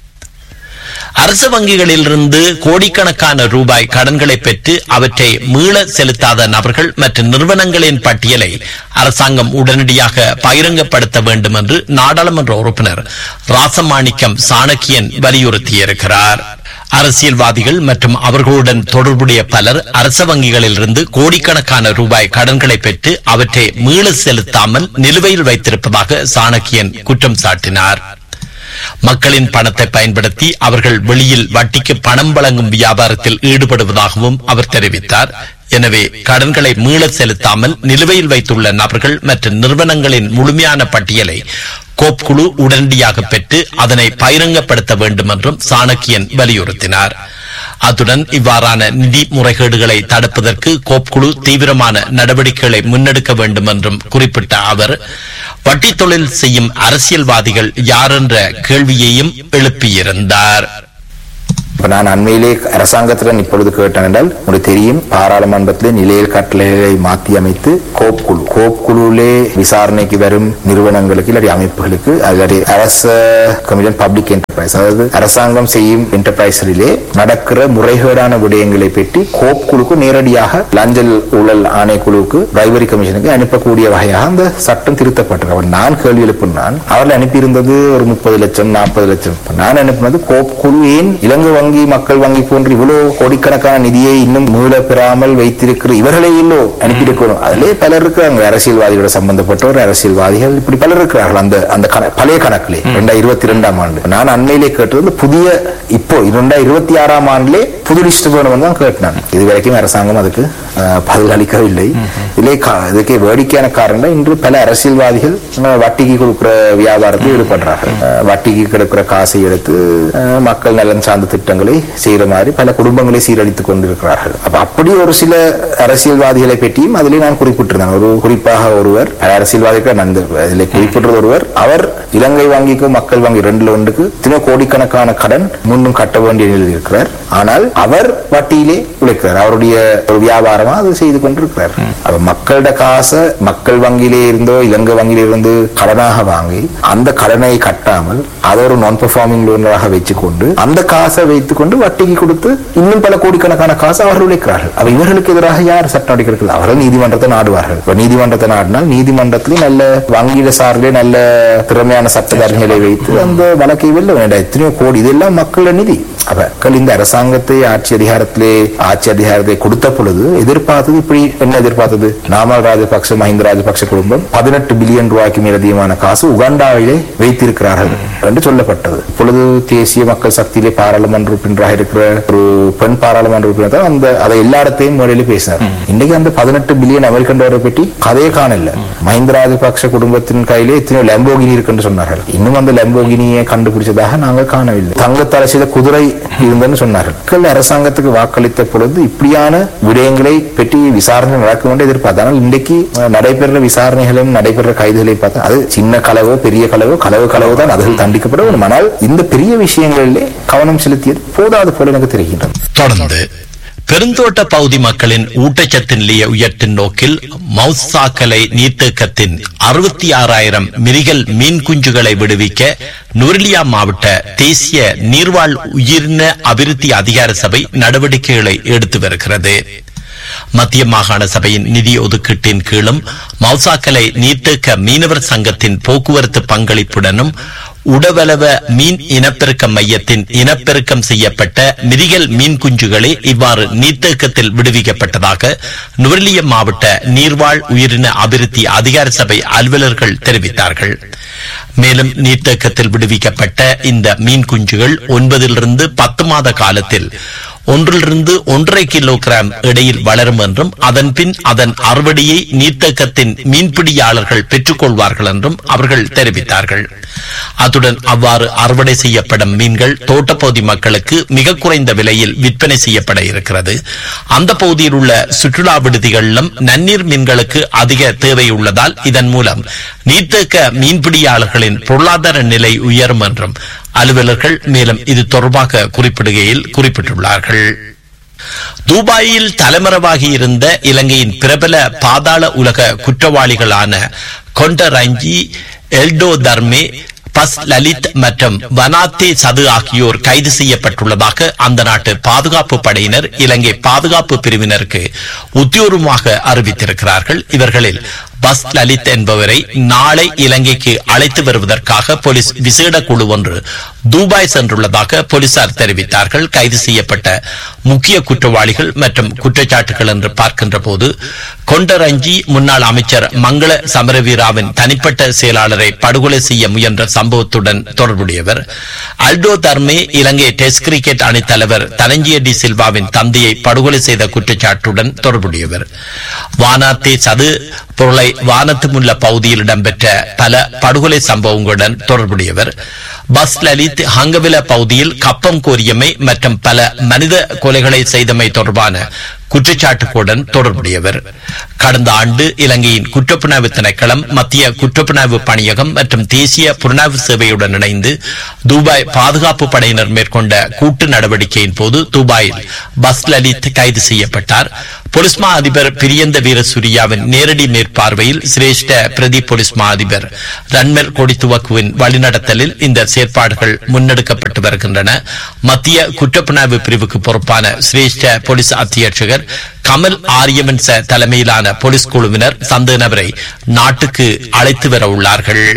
அரசு வங்கிகளிலிருந்து கோடிக்கணக்கான ரூபாய் கடன்களை பெற்று அவற்றை மீள செலுத்தாத நபர்கள் மற்றும் நிறுவனங்களின் பட்டியலை அரசாங்கம் உடனடியாக பகிரங்கப்படுத்த வேண்டும் என்று நாடாளுமன்ற உறுப்பினர் ராசமாணிக்கம் சாணக்கியன் வலியுறுத்தியிருக்கிறார். அரசியல்வாதிகள் மற்றும் அவர்களுடன் தொடர்புடைய பலர் அரச வங்கிகளில் இருந்து கோடிக்கணக்கான ரூபாய் கடன்களை பெற்று அவற்றை மீள செலுத்தாமல் நிலுவையில் வைத்திருப்பதாக சாணக்கியன் குற்றம் சாட்டினார். மக்களின் பணத்தை பயன்படுத்தி அவர்கள் வெளியில் வட்டிக்கு பணம் வழங்கும் வியாபாரத்தில் ஈடுபடுவதாகவும் அவர் தெரிவித்தார். எனவே கடன்களை மீள செலுத்தாமல் நிலுவையில் வைத்துள்ள நபர்கள் மற்றும் நிறுவனங்களின் முழுமையான பட்டியலை கோப் குழு உடனடியாக பெற்று அதனை பகிரங்கப்படுத்த வேண்டும் என்றும் சாணக்கியன் வலியுறுத்தினார். அத்துடன் இவ்வாறான நிதி முறைகேடுகளை தடுப்பதற்கு கோப் குழு தீவிரமான நடவடிக்கைகளை முன்னெடுக்க வேண்டும் என்றும் குறிப்பிட்ட அவர் வட்டி தொழில் செய்யும் அரசியல்வாதிகள் யார் என்ற கேள்வியையும் எழுப்பியிருந்தார். நான் அண்மையிலே அரசாங்கத்துடன் இப்பொழுது கேட்டேன் என்றால் உங்களுக்கு தெரியும், பாராளுமன்றத்திலே நிலையல் கட்டளைகளை மாற்றி அமைத்து கோப் குழு கோப் குழுவிலே விசாரணைக்கு வரும் நிறுவனங்களுக்கு இல்லாட்டி அமைப்புகளுக்கு அல்லது அரச கமிஷன் பப்ளிக் என்டர்பிரைஸ், அதாவது அரசாங்கம் செய்யும் என்டர்பிரைஸிலே நடக்கிற முறைகேடான விடயங்களை பற்றி கோப் குழுக்கு நேரடியாக லஞ்சல் ஊழல் ஆணைக்குழுவுக்கு பிரைவரி கமிஷனுக்கு அனுப்பக்கூடிய வகையாக அந்த சட்டம் திருத்தப்பட்டிருக்கு. நான் கேள்வி எழுப்பினான், அவர்கள் அனுப்பியிருந்தது ஒரு முப்பது லட்சம் நாற்பது லட்சம். நான் அனுப்பினது கோப் குழு ஏன் இலங்கை வங்கி மக்கள் வங்கி போன்ற இவ்வளவு கோடிக்கணக்கான நிதியை இன்னும் மீள பெறாமல் வைத்திருக்கிற இவர்களே இல்லோ அனுப்பியிருக்கணும். அதிலே பலர் இருக்கிறாங்க, அரசியல்வாதிகளோட சம்பந்தப்பட்டவர் அரசியல்வாதிகள் இப்படி பலர் இருக்கிறார்கள் அந்த அந்த பழைய கணக்கிலே இரண்டாயிரத்தி இருபத்தி இரண்டாம் ஆண்டு. நான் அண்மையிலே கேட்டது புதிய இப்போ இரண்டாயிரத்தி இருபத்தி ஆறாம் ஆண்டிலே புது லிஸ்ட் வேணும் தான் கேட்டான். இதுவரைக்கும் அரசாங்கம் அதுக்கு பதில் அளிக்கவில்லை. இதிலே இதுக்கு வேடிக்கையான காரணம் இன்று பல அரசியல்வாதிகள் வட்டிக்கு கொடுக்கிற வியாபாரத்தில் ஈடுபடுறார்கள். வட்டிக்கு கொடுக்கிற காசை எடுத்து மக்கள் நலன் சார்ந்த திட்டங்களை செய்யற மாதிரி பல குடும்பங்களை சீரழித்துக் கொண்டிருக்கிறார்கள். அப்ப அப்படி ஒரு சில அரசியல்வாதிகளை பற்றியும் அதிலே நான் குறிப்பிட்டிருந்தேன். ஒரு குறிப்பாக ஒருவர் அரசியல்வாதிகள் நான் இதில் குறிப்பிட்டது ஒருவர், அவர் இலங்கை வங்கிக்கும் மக்கள் வங்கி ரெண்டு ஒன்றுக்கு தின கோடிக்கணக்கான கடன் முன்னும் கட்ட வேண்டிய நிலையில் இருக்கிறார். ஆனால் அவர் வட்டியிலே உழைக்கிறார். அவருடைய ஒரு வியாபாரமா அது செய்து கொண்டிருக்கிறார். அப்ப மக்களோட காசை மக்கள் வங்கியிலே இருந்தோ இலங்கை வங்கியில இருந்து கடனாக வாங்கி அந்த கடனை கட்டாமல் அதை ஒரு நான் பெர்ஃபார்மிங் லோனாக வச்சுக்கொண்டு அந்த காசை வைத்துக் கொண்டு வட்டிக்கு கொடுத்து இன்னும் பல கோடிக்கணக்கான காசு அவர்கள் உழைக்கிறார்கள். அப்ப இவர்களுக்கு எதிராக யார் சட்டம் அடிக்கிறார்கள்? அவர்கள் நீதிமன்றத்தை நாடுவார்கள். இப்ப நீதிமன்றத்தை நாடினால் நீதிமன்றத்திலே நல்ல வங்கியில சார்பிலே நல்ல திறமையான சட்டதாரிகளை வைத்து அந்த வழக்கை வெல்ல வேண்டாம். எத்தனையோ கோடி இதெல்லாம் மக்கள நிதி. அப்ப இந்த அரசாங்கத்தை ஆட்சி அதிகாரத்திலே ஆட்சி அதிகாரத்தை கொடுத்த பொழுது எதிர்பார்த்தது இப்படி என்ன எதிர்பார்த்தது? நாமல் ராஜபக்ச மஹிந்த ராஜபக்ச குடும்பம் பதினெட்டு பில்லியன் ரூபாய்க்கு மேல் அதிகமான காசு உகாண்டாவிலே வைத்திருக்கிறார்கள் என்று சொல்லப்பட்டது. இப்பொழுது தேசிய மக்கள் சக்தியிலே பாராளுமன்ற உறுப்பினராக இருக்கிற ஒரு பெண் பாராளுமன்ற உறுப்பினர் அந்த அதை எல்லா இடத்தையும் முறையில பேசினார். இன்னைக்கு அந்த பதினெட்டு பில்லியன் அமெரிக்கன் டாலரை பற்றி கதையே காணல. மஹிந்த ராஜபக்ச குடும்பத்தின் கையிலே எத்தனை லம்போகினி இருக்குன்னு சொன்னார்கள். இன்னும் அந்த லம்போகினியை கண்டுபிடிச்சதாக நாங்கள் காணவில்லை. தங்கத்தால் செய்த குதிரை இருந்தன்னு சொன்னார்கள். அரசாங்கத்துக்கு வாக்களித்த பொழுது இப்படியான விடயங்களை பற்றி விசாரணை நடக்கும் என்று எதிர்பார்த்தால் இன்றைக்கு நடைபெற விசாரணைகளும் நடைபெற கைதுகளை பார்த்தா அது சின்ன களவோ பெரிய களவோ களவு களவு தான் அதில் தண்டிக்கப்பட வேண்டும். ஆனால் இந்த பெரிய விஷயங்களிலே கவனம் செலுத்தியது போதாது போல எனக்கு தெரிகின்றது. தொடர்ந்து பெருந்தோட்ட பகுதி மக்களின் ஊட்டச்சத்து நிலையை உயர்த்தும் நோக்கில் மவுசாக்கலை நீர்த்தேக்கத்தின் அறுபத்தி ஆறாயிரம் மிரிகல் மீன் குஞ்சுகளை விடுவிக்க நுவரெலியா மாவட்ட தேசிய நீர்வாழ் உயிரின அபிவிருத்தி அதிகார சபை நடவடிக்கைகளை எடுத்து வருகிறது. மத்திய மாகாண சபையின் நிதி ஒதுக்கீட்டின் கீழும் மவுசாக்கலை நீர்த்தேக்க மீனவர் சங்கத்தின் போக்குவரத்து பங்களிப்புடனும் உடவளவ மீன் இனப்பெருக்க மையத்தின் இனப்பெருக்கம் செய்யப்பட்ட மிரிகல் மீன் குஞ்சுகளே இவ்வாறு நீர்த்தேக்கத்தில் விடுவிக்கப்பட்டதாக நுவரெலியா மாவட்ட நீர்வாழ் உயிரின அபிவிருத்தி அதிகார சபை அலுவலர்கள் தெரிவித்தார்கள். மேலும் நீர்த்தேக்கத்தில் விடுவிக்கப்பட்ட இந்த மீன் குஞ்சுகள் ஒன்பதிலிருந்து பத்து மாத காலத்தில் ஒன்றிலிருந்து ஒன்றரை கிலோகிராம் இடையில் வளரும் என்றும் அதன் பின் அதன் அறுவடையை நீர்த்தேக்கத்தின் மீன்பிடியாளர்கள் பெற்றுக் கொள்வார்கள் என்றும் அவர்கள் தெரிவித்தார்கள். அத்துடன் அவ்வாறு அறுவடை செய்யப்படும் மீன்கள் தோட்டப்பகுதி மக்களுக்கு மிக குறைந்த விலையில் விற்பனை செய்யப்பட இருக்கிறது. அந்த பகுதியில் உள்ள சுற்றுலா விடுதிகளிலும் நன்னீர் மீன்களுக்கு அதிக தேவை உள்ளதால் இதன் மூலம் நீர்த்தேக்க மீன்பிடியாளர்களின் பொருளாதார நிலை உயரும் என்றும் அலுவலர்கள் மேலும் இது தொடர்பாக குறிப்பிடுகையில் குறிப்பிட்டுள்ளார்கள். துபாயில் தலைமறைவாகி இருந்த இலங்கையின் பிரபல பாதாள உலக குற்றவாளிகளான கொண்டரஞ்சி, எல்டோ தர்மே, பஸ் லலித் மற்றும் வனாத்தே சது ஆகியோர் கைது செய்யப்பட்டுள்ளதாக அந்த நாட்டு பாதுகாப்பு படையினர் இலங்கை பாதுகாப்பு பிரிவினருக்கு உத்தியோகமாக அறிவித்திருக்கிறார்கள். இவர்களில் பஸ் லலித் என்பவரை நாளை இலங்கைக்கு அழைத்து வருவதற்காக போலீஸ் விசேட குழு ஒன்று துபாய் சென்றுள்ளதாக போலீசார் தெரிவித்தார்கள். கைது செய்யப்பட்ட முக்கிய குற்றவாளிகள் மற்றும் குற்றச்சாட்டுகள் என்று பார்க்கின்ற போது கொண்டரஞ்சி முன்னாள் அமைச்சர் மங்கள சமரவீராவின் தனிப்பட்ட செயலாளரை படுகொலை செய்ய முயன்ற சம்பவத்துடன் தொடர்புடையவர், அல்டோ தர்மே இலங்கை டெஸ்ட் கிரிக்கெட் அணித் தலைவர் தனஞ்சிய டி சில்வாவின் தந்தையை படுகொலை செய்த குற்றச்சாட்டுடன் தொடர்புடையவர், வானாத்தே சது பொருளை வானத்துமுள்ள பகுதியில் இடம்பெற்ற பல படுகொலை சம்பவங்களுடன் தொடர்புடையவர், பஸ் லலித் ஹங்கவில பகுதியில் கப்பம் கோரியமை மற்றும் பல மனித கொலைகளை செய்தமை தொடர்பான குற்றச்சாட்டுகளுடன் தொடர்புடையவர். கடந்த ஆண்டு இலங்கையின் குற்றப்புலனாய்வு திணைக்களம், மத்திய குற்றப்புலனாய்வு பணியகம் மற்றும் தேசிய புலனாய்வு சேவையுடன் இணைந்து துபாய் பாதுகாப்பு படையினர் மேற்கொண்ட கூட்டு நடவடிக்கையின் போது துபாயில் பஸ் லலித் கைது செய்யப்பட்டார். போலீஸ் மா அதிபர் பிரியந்த வீரசூரியாவின் நேரடி மேற்பார்வையில் சிரேஷ்ட பிரதி போலீஸ் மா அதிபர் ரன்மெல் கொடித்துவக்குவின் வழிநடத்தலில் இந்த செயற்பாடுகள் முன்னெடுக்கப்பட்டு வருகின்றன. மத்திய குற்றப்புலனாய்வு பிரிவுக்கு பொறுப்பான சிரேஷ்ட போலீஸ் அத்தியட்சகர் கமல் ஆரியவன்ச தலைமையிலான போலீஸ் குழுவினர் சந்தேக நபரை நாட்டுக்கு அழைத்து வர உள்ளார்கள்.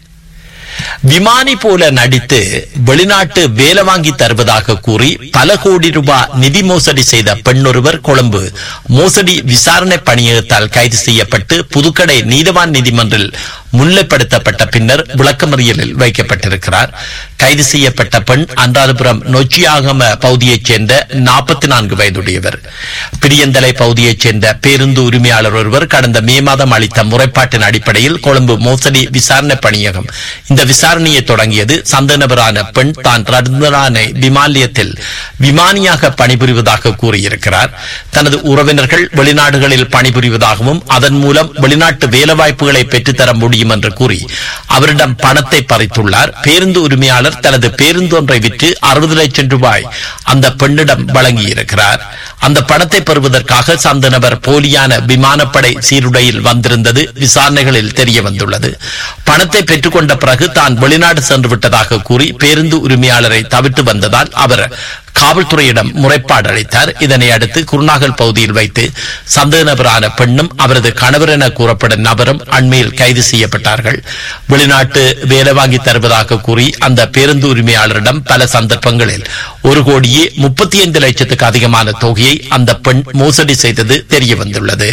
விமானி போல நடித்து வெளிநாட்டு வேலை வாங்கி தருவதாக கூறி பல கோடி ரூபாய் நிதி மோசடி செய்த பெண்ணொருவர் கொழும்பு மோசடி விசாரணை பணியகத்தால் கைது செய்யப்பட்டு புதுக்கடை நீதவான் நீதிமன்றில் முன்னிலைப்படுத்தப்பட்ட பின்னர் விளக்கமறியலில் வைக்கப்பட்டிருக்கிறார். கைது செய்யப்பட்ட பெண் அன்றாதபுரம் நொச்சியாகம பகுதியைச் சேர்ந்த நாற்பத்தி நான்கு வயதுடையவர். பிரியந்தலை பகுதியைச் சேர்ந்த பேருந்து உரிமையாளர் ஒருவர் கடந்த மே மாதம் அளித்த முறைப்பாட்டின் அடிப்படையில் கொழும்பு மோசடி விசாரணை பணியகம் இந்த விசாரணையை தொடங்கியது. சந்தேக நபரான பெண் தான் ரத்னானை விமானியத்தில் விமானியாக பணிபுரிவதாக கூறியிருக்கிறார். தனது உறவினர்கள் வெளிநாடுகளில் பணிபுரிவதாகவும் அதன் மூலம் வெளிநாட்டு வேலைவாய்ப்புகளை பெற்றுத்தர முடியும் என்று கூறி அவரிடம் பணத்தை பறித்துள்ளார். பேருந்து உரிமையாளர் தனது பேருந்து ஒன்றை விற்று அறுபது லட்சம் ரூபாய் அந்த பெண்ணிடம் வழங்கியிருக்கிறார். அந்த பணத்தை பெறுவதற்காக சந்த நபர் போலியான விமானப்படை சீருடையில் வந்திருந்தது விசாரணைகளில் தெரிய வந்துள்ளது. பணத்தை பெற்றுக்கொண்ட பிறகு தான் வெளிநாடு சென்று விட்டதாக கூறி பேருந்து உரிமையாளரை தவிர்த்து வந்ததால் அவர் காவல்துறையிடம் முறைப்பாடு அளித்தார். இதனை அடுத்து குருநாகல் பகுதியில் வைத்து சந்தேக நபரான பெண்ணும் அவரது கணவர் என கூறப்படும் நபரும் அண்மையில் கைது செய்யப்பட்டார்கள். வெளிநாட்டு வேலை வாங்கி தருவதாக கூறி அந்த பேருந்து உரிமையாளரிடம் பல சந்தர்ப்பங்களில் ஒரு கோடியே முப்பத்தி ஐந்து லட்சத்துக்கு அதிகமான தொகையை அந்த பெண் மோசடி செய்தது தெரிய வந்துள்ளது.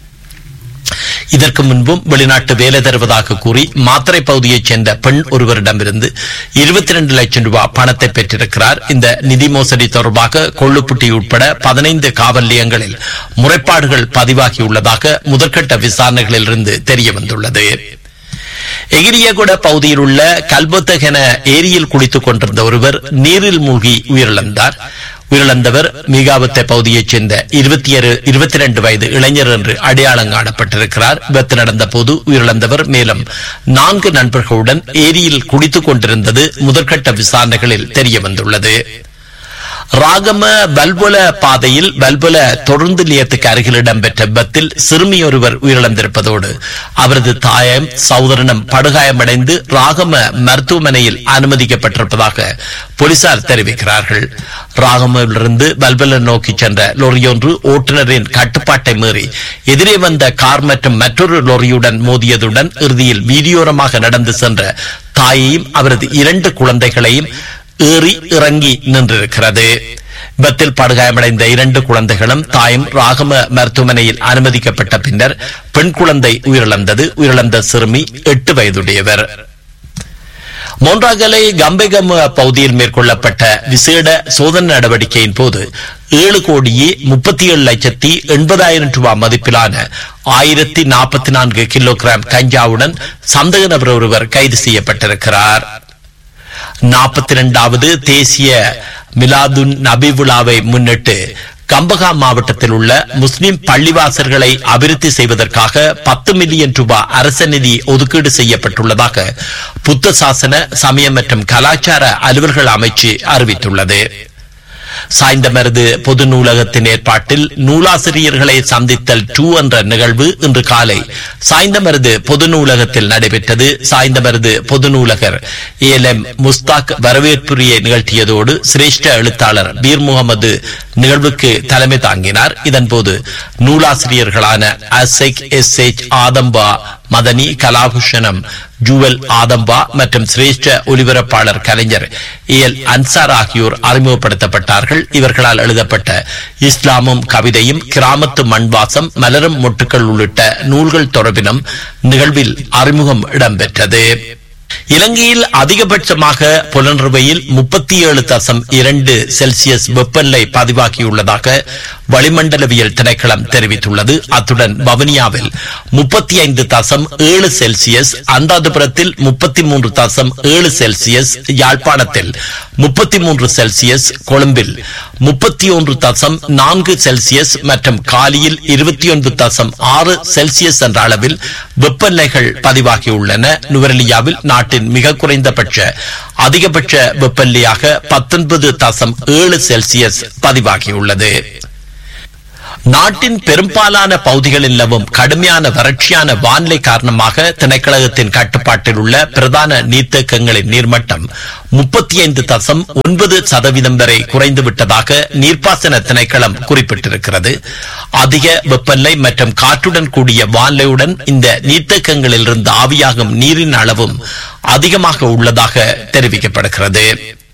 இதற்கு முன்பும் வெளிநாட்டு வேலை தருவதாக கூறி மாத்திரை பகுதியைச் சேர்ந்த பெண் ஒருவரிடமிருந்து இருபத்தி இரண்டு லட்சம் ரூபாய் பணத்தை பெற்றிருக்கிறார். இந்த நிதி மோசடி தொடர்பாக கொள்ளுப்புட்டி உட்பட பதினைந்து காவல் நிலையங்களில் முறைப்பாடுகள் பதிவாகியுள்ளதாக முதற்கட்ட விசாரணைகளில் இருந்து தெரிய வந்துள்ளது. எகிரியகுட பகுதியில் உள்ள கல்பொத்தகென ஏரியில் குளித்துக் கொண்டிருந்த ஒருவர் நீரில் மூழ்கி உயிரிழந்தார். உயிரிழந்தவர் மீகாவத்தை பகுதியைச் சேர்ந்த இருபத்தி இருபத்தி இரண்டு வயது இளைஞர் என்று அடையாளம் காணப்பட்டிருக்கிறார். விபத்து நடந்த போது உயிரிழந்தவர் மேலும் நான்கு நண்பர்களுடன் ஏரியில் குளித்துக் கொண்டிருந்தது முதற்கட்ட விசாரணைகளில் தெரிய வந்துள்ளது. ராகம வல்பொல பாதையில் வல்பொல தொடர்ந்து நிலையத்துக்கு அருகில் இடம்பெற்ற விபத்தில் சிறுமி ஒருவர் உயிரிழந்திருப்பதோடு அவரது தாயம் சகோதரனும் படுகாயமடைந்து ராகம மருத்துவமனையில் அனுமதிக்கப்பட்டிருப்பதாக போலீசார் தெரிவிக்கிறார்கள். ராகமிலிருந்து வல்பொல நோக்கி சென்ற லொரியொன்று ஓட்டுநரின் கட்டுப்பாட்டை மீறி எதிரே வந்த கார் மற்றும் மற்றொரு லொரியுடன் மோதியதுடன் இறுதியில் வீதியோரமாக நடந்து சென்ற தாயையும் அவரது இரண்டு குழந்தைகளையும் ஏறி இறங்கி நின்றிருக்கிறது. விபத்தில் படுகாயமடைந்த இரண்டு குழந்தைகளும் தாயும் ராகம மருத்துவமனையில் அனுமதிக்கப்பட்ட பின்னர் பெண் குழந்தை உயிரிழந்தது. உயிரிழந்த சிறுமி எட்டு வயதுடையவர். மொன்றாகலை கம்பைகம பகுதியில் மேற்கொள்ளப்பட்ட விசேட சோதனை நடவடிக்கையின் போது ஏழு கோடியே முப்பத்தி ஏழு லட்சத்தி எண்பதாயிரம் ரூபாய் மதிப்பிலான ஆயிரத்தி நாற்பத்தி நான்கு கிலோகிராம் கஞ்சாவுடன் சந்தேக நபர் ஒருவர் கைது செய்யப்பட்டிருக்கிறார். நாற்பத்தி இரண்டாவது தேசிய மிலாதுன் நபி விழாவை முன்னிட்டு கம்பகா மாவட்டத்தில் உள்ள முஸ்லிம் பள்ளிவாசல்களை அபிவிருத்தி செய்வதற்காக பத்து மில்லியன் ரூபாய் அரச நிதி ஒதுக்கீடு செய்யப்பட்டுள்ளதாக புத்த சாசன சமயம் மற்றும் கலாச்சார அலுவல்கள் அமைச்சு அறிவித்துள்ளது. சாய்ந்தமருது பொது நூலகத்தின் ஏற்பாட்டில் நூலாசிரியர்களை சந்தித்தல் டூ என்ற நிகழ்வு இன்று காலை சாய்ந்தமருது பொது நூலகத்தில் நடைபெற்றது. சாய்ந்தமருது பொது நூலகர் ஏ எல் எம் முஸ்தாக் வரவேற்புரையை நிகழ்த்தியதோடு சிரேஷ்ட எழுத்தாளர் பீர் முகமது நிகழ்வுக்கு தலைமை தாங்கினார். இதன்போது நூலாசிரியர்களான அசெக் எஸ் எச் ஆதம்பா மதனி, கலாபூஷணம் ஜூவல் ஆதம்பா மற்றும் சிரேஷ்ட ஒலிபரப்பாளர் கலைஞர் ஏ எல் அன்சார் ஆகியோர் அறிமுகப்படுத்தப்பட்டார்கள். இவர்களால் எழுதப்பட்ட இஸ்லாமும் கவிதையும், கிராமத்து மண்வாசம், மலரும் மொட்டுக்கள் உள்ளிட்ட நூல்கள் தொடர்பிலும் நிகழ்வில் அறிமுகம் இடம்பெற்றது. இலங்கையில் அதிகபட்சமாக புலனறுவையில் முப்பத்தி ஏழு தசம் இரண்டு செல்சியஸ் வெப்பநிலை பதிவாகியுள்ளதாக வளிமண்டலவியல் திணைக்களம் தெரிவித்துள்ளது. அத்துடன் வவுனியாவில் முப்பத்தி ஐந்து தசம் ஏழு செல்சியஸ், அந்தாதிபுரத்தில் முப்பத்தி மூன்று தசம் ஏழு செல்சியஸ், யாழ்ப்பாணத்தில் முப்பத்தி மூன்று செல்சியஸ், கொழும்பில் முப்பத்தி ஒன்று தசம் நான்கு செல்சியஸ் மற்றும் காலியில் இருபத்தி ஒன்பது தசம் ஆறு செல்சியஸ் என்ற அளவில் வெப்பநிலைகள் பதிவாகியுள்ளன. நுவரெலியாவில் நாட்டின் மிக குறைந்தபட்ச அதிகபட்ச வெப்பநிலையாக பத்தொன்பது தசம் ஏழு செல்சியஸ் பதிவாகியுள்ளது. நாட்டின் பெரும்பாலான பகுதிகளில் நிலவும் கடுமையான வறட்சியான வானிலை காரணமாக திணைக்களகத்தின் கட்டுப்பாட்டில் உள்ள பிரதான நீர்த்தேக்கங்களின் நீர்மட்டம் முப்பத்தி ஐந்து தசம் ஒன்பது சதவீதம் வரை குறைந்துவிட்டதாக நீர்ப்பாசன திணைக்களம் குறிப்பிட்டிருக்கிறது. அதிக வெப்பநிலை மற்றும் காற்றுடன் கூடிய வானிலையுடன் இந்த நீர்த்தேக்கங்களிலிருந்து ஆவியாகும் நீரின் அளவும் அதிகமாக உள்ளதாக தெரிவிக்கப்படுகிறது.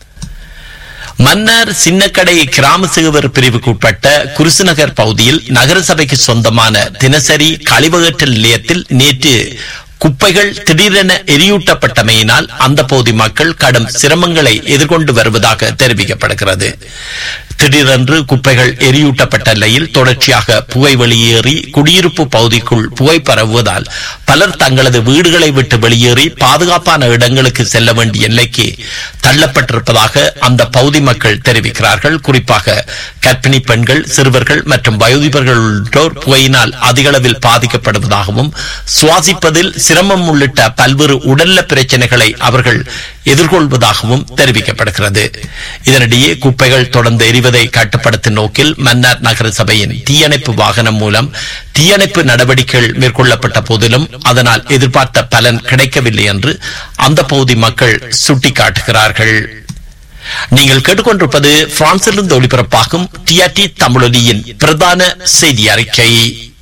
மன்னார் சின்னக்கடை கிராம சிறுவர் பிரிவுக்கு உட்பட்ட குருசுநகர் பகுதியில் நகரசபைக்கு சொந்தமான தினசரி கழிவகற்றல் நிலையத்தில் நேற்று குப்பைகள் திடீரென எரியூட்டப்பட்டமையினால் அந்த பகுதி மக்கள் கடும் சிரமங்களை எதிர்கொண்டு வருவதாக தெரிவிக்கப்படுகிறது. திடீரென்று குப்பைகள் எரியூட்டப்பட்ட நிலையில் தொடர்ச்சியாக புகை வெளியேறி குடியிருப்பு பகுதிக்குள் புகை பரவுவதால் பலர் தங்களது வீடுகளை விட்டு வெளியேறி பாதுகாப்பான இடங்களுக்கு செல்ல வேண்டிய நிலைக்கு தள்ளப்பட்டிருப்பதாக அந்த பகுதி மக்கள் தெரிவிக்கிறார்கள். குறிப்பாக கர்ப்பிணி பெண்கள், சிறுவர்கள் மற்றும் வயோதிபர்கள் உள்ளிட்டோர் புகையினால் அதிக அளவில் பாதிக்கப்படுவதாகவும் சுவாசிப்பதில் சிரமம் உள்ளிட்ட பல்வேறு உடல்நல பிரச்சனைகளை அவர்கள் எதிர்கொள்வதாகவும் தெரிவிக்கப்படுகிறது. இதனிடையே குப்பைகள் தொடர்ந்து எரிவதை கட்டுப்படுத்தும் நோக்கில் மன்னார் நகர சபையின் தீயணைப்பு வாகனம் மூலம் தீயணைப்பு நடவடிக்கைகள் மேற்கொள்ளப்பட்ட போதிலும் அதனால் எதிர்பார்த்த பலன் கிடைக்கவில்லை என்று அந்த பகுதி மக்கள் சுட்டிக்காட்டுகிறார்கள். நீங்கள் கேட்டுக்கொண்டிருப்பது பிரான்சிலிருந்து ஒளிபரப்பாகும் டிஆர்டி தமிழொலியின் பிரதான செய்தி அறிக்கை.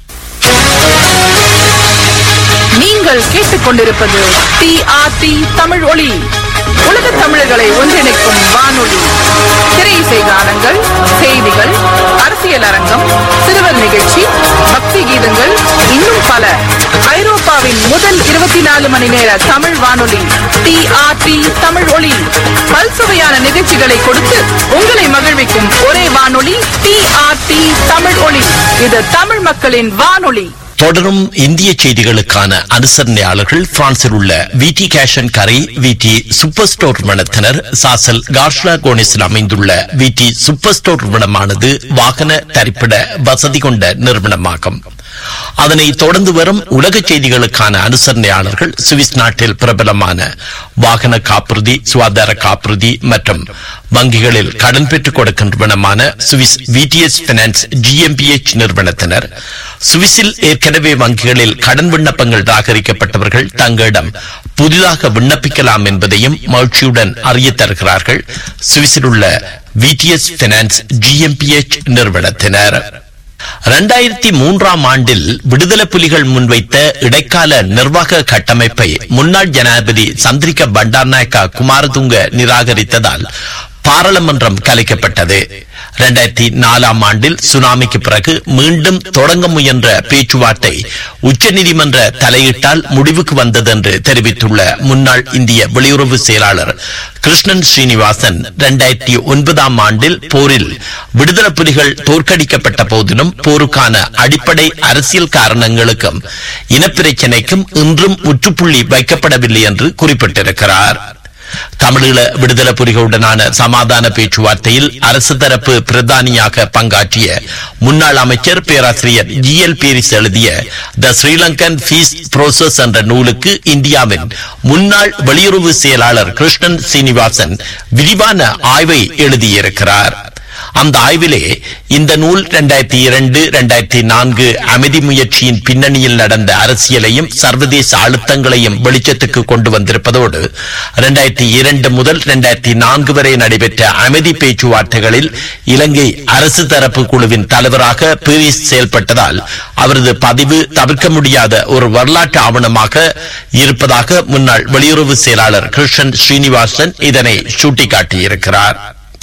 நீங்கள் கேட்டுக்கொண்டிருப்பது டிஆர்டி தமிழ் ஒளி, உலக தமிழர்களை ஒன்றிணைக்கும் வானொலி. திரையிசை கானங்கள், செய்திகள், அரசியல் அரங்கம், சிறுவர் நிகழ்ச்சி, பக்தி கீதங்கள், இன்னும் பல. ஐரோப்பாவின் முதல் இருபத்தி நாலு மணி நேர தமிழ் வானொலி டிஆர்டி தமிழ் ஒளி. பல்சுவையான நிகழ்ச்சிகளை கொடுத்து உங்களை மகிழ்விக்கும் ஒரே வானொலி டிஆர்டி தமிழ் ஒளி. இது தமிழ் மக்களின் வானொலி. தொடரும் இந்திய செய்திகளுக்கான அனுசரணையாளர்கள் பிரான்சில் உள்ள விடி கேஷன் கரை விடி சூப்பர் ஸ்டோர் நிறுவனத்தினர். சாசல் கார்ஷ்லா கோனிஸில் அமைந்துள்ள விடி சூப்பர் ஸ்டோர் நிறுவனமானது வாகன தரிப்பிட வசதி கொண்ட நிறுவனமாகும். அதனை தொடர்ந்து வரும் உலக செய்திகளுக்கான அனுசரணையாளர்கள் சுவிஸ் நாட்டில் பிரபலமான வாகன காப்புறுதி, சுகாதார காப்புறுதி மற்றும் வங்கிகளில் கடன் பெற்றுக் கொடுக்கும் நிறுவனமான சுவிஸ் விடிஎஸ் பைனான்ஸ் ஜிஎம்பிஎச் நிறுவனத்தினர். சுவிஸில் ஏற்கனவே வங்கிகளில் கடன் விண்ணப்பங்கள் நிராகரிக்கப்பட்டவர்கள் தங்களிடம் புதிதாக விண்ணப்பிக்கலாம் என்பதையும் மகிழ்ச்சியுடன் அறிய தருகிறார்கள் சுவிஸில் உள்ள விடிஎஸ் பைனான்ஸ் ஜிஎம்பிஎச் நிறுவனத்தினர். இரண்டாயிரத்தி மூன்றாம் ஆண்டில் விடுதலை புலிகள் முன்வைத்த இடைக்கால நிர்வாக கட்டமைப்பை முன்னாள் ஜனாதிபதி சந்திரிகா பண்டாரநாயக்கா குமாரதுங்க நிராகரித்ததால் பாராளுமன்றம் கலைக்கப்பட்டது. இரண்டாயிரத்தி நாலாம் ஆண்டில் சுனாமிக்கு பிறகு மீண்டும் தொடங்க முயன்ற பேச்சுவார்த்தை உச்சநீதிமன்ற தலையீட்டால் முடிவுக்கு வந்தது என்று தெரிவித்துள்ள முன்னாள் இந்திய வெளியுறவு செயலாளர் கிருஷ்ணன் ஸ்ரீனிவாசன், இரண்டாயிரத்தி ஒன்பதாம் ஆண்டில் போரில் விடுதலை புலிகள் தோற்கடிக்கப்பட்ட போதிலும் போருக்கான அடிப்படை அரசியல் காரணங்களுக்கும் இனப்பிரச்சினைக்கும் இன்றும் முற்றுப்புள்ளி வைக்கப்படவில்லை என்று குறிப்பிட்டிருக்கிறார். தமிழீழ விடுதலை புலிகளுடனான சமாதான பேச்சுவார்த்தையில் அரசு தரப்பு பிரதானியாக பங்காற்றிய முன்னாள் அமைச்சர் பேராசிரியர் ஜி எல் பீரிஸ் எழுதிய த ஸ்ரீலங்கன் பீஸ் புரோசஸ் என்ற நூலுக்கு இந்தியாவின் முன்னாள் வெளியுறவு செயலாளர் கிருஷ்ணன் சீனிவாசன் விரிவான ஆய்வை எழுதியிருக்கிறார். அந்த ஆய்விலே இந்த நூல் இரண்டாயிரத்தி இரண்டு இரண்டாயிரத்தி நான்கு அமைதி முயற்சியின் பின்னணியில் நடந்த அரசியலையும் சர்வதேச அழுத்தங்களையும் வெளிச்சத்துக்கு கொண்டு வந்திருப்பதோடு இரண்டாயிரத்தி இரண்டு முதல் இரண்டாயிரத்தி நான்கு வரை நடைபெற்ற அமைதி பேச்சுவார்த்தைகளில் இலங்கை அரசு தரப்பு குழுவின் தலைவராக பீரிஸ் செயல்பட்டதால் அவரது பதிவு தவிர்க்க முடியாத ஒரு வரலாற்று ஆவணமாக இருப்பதாக முன்னாள் வெளியுறவு செயலாளர் கிருஷ்ணன் ஸ்ரீனிவாசன் இதனை சுட்டிக்காட்டியிருக்கிறார்.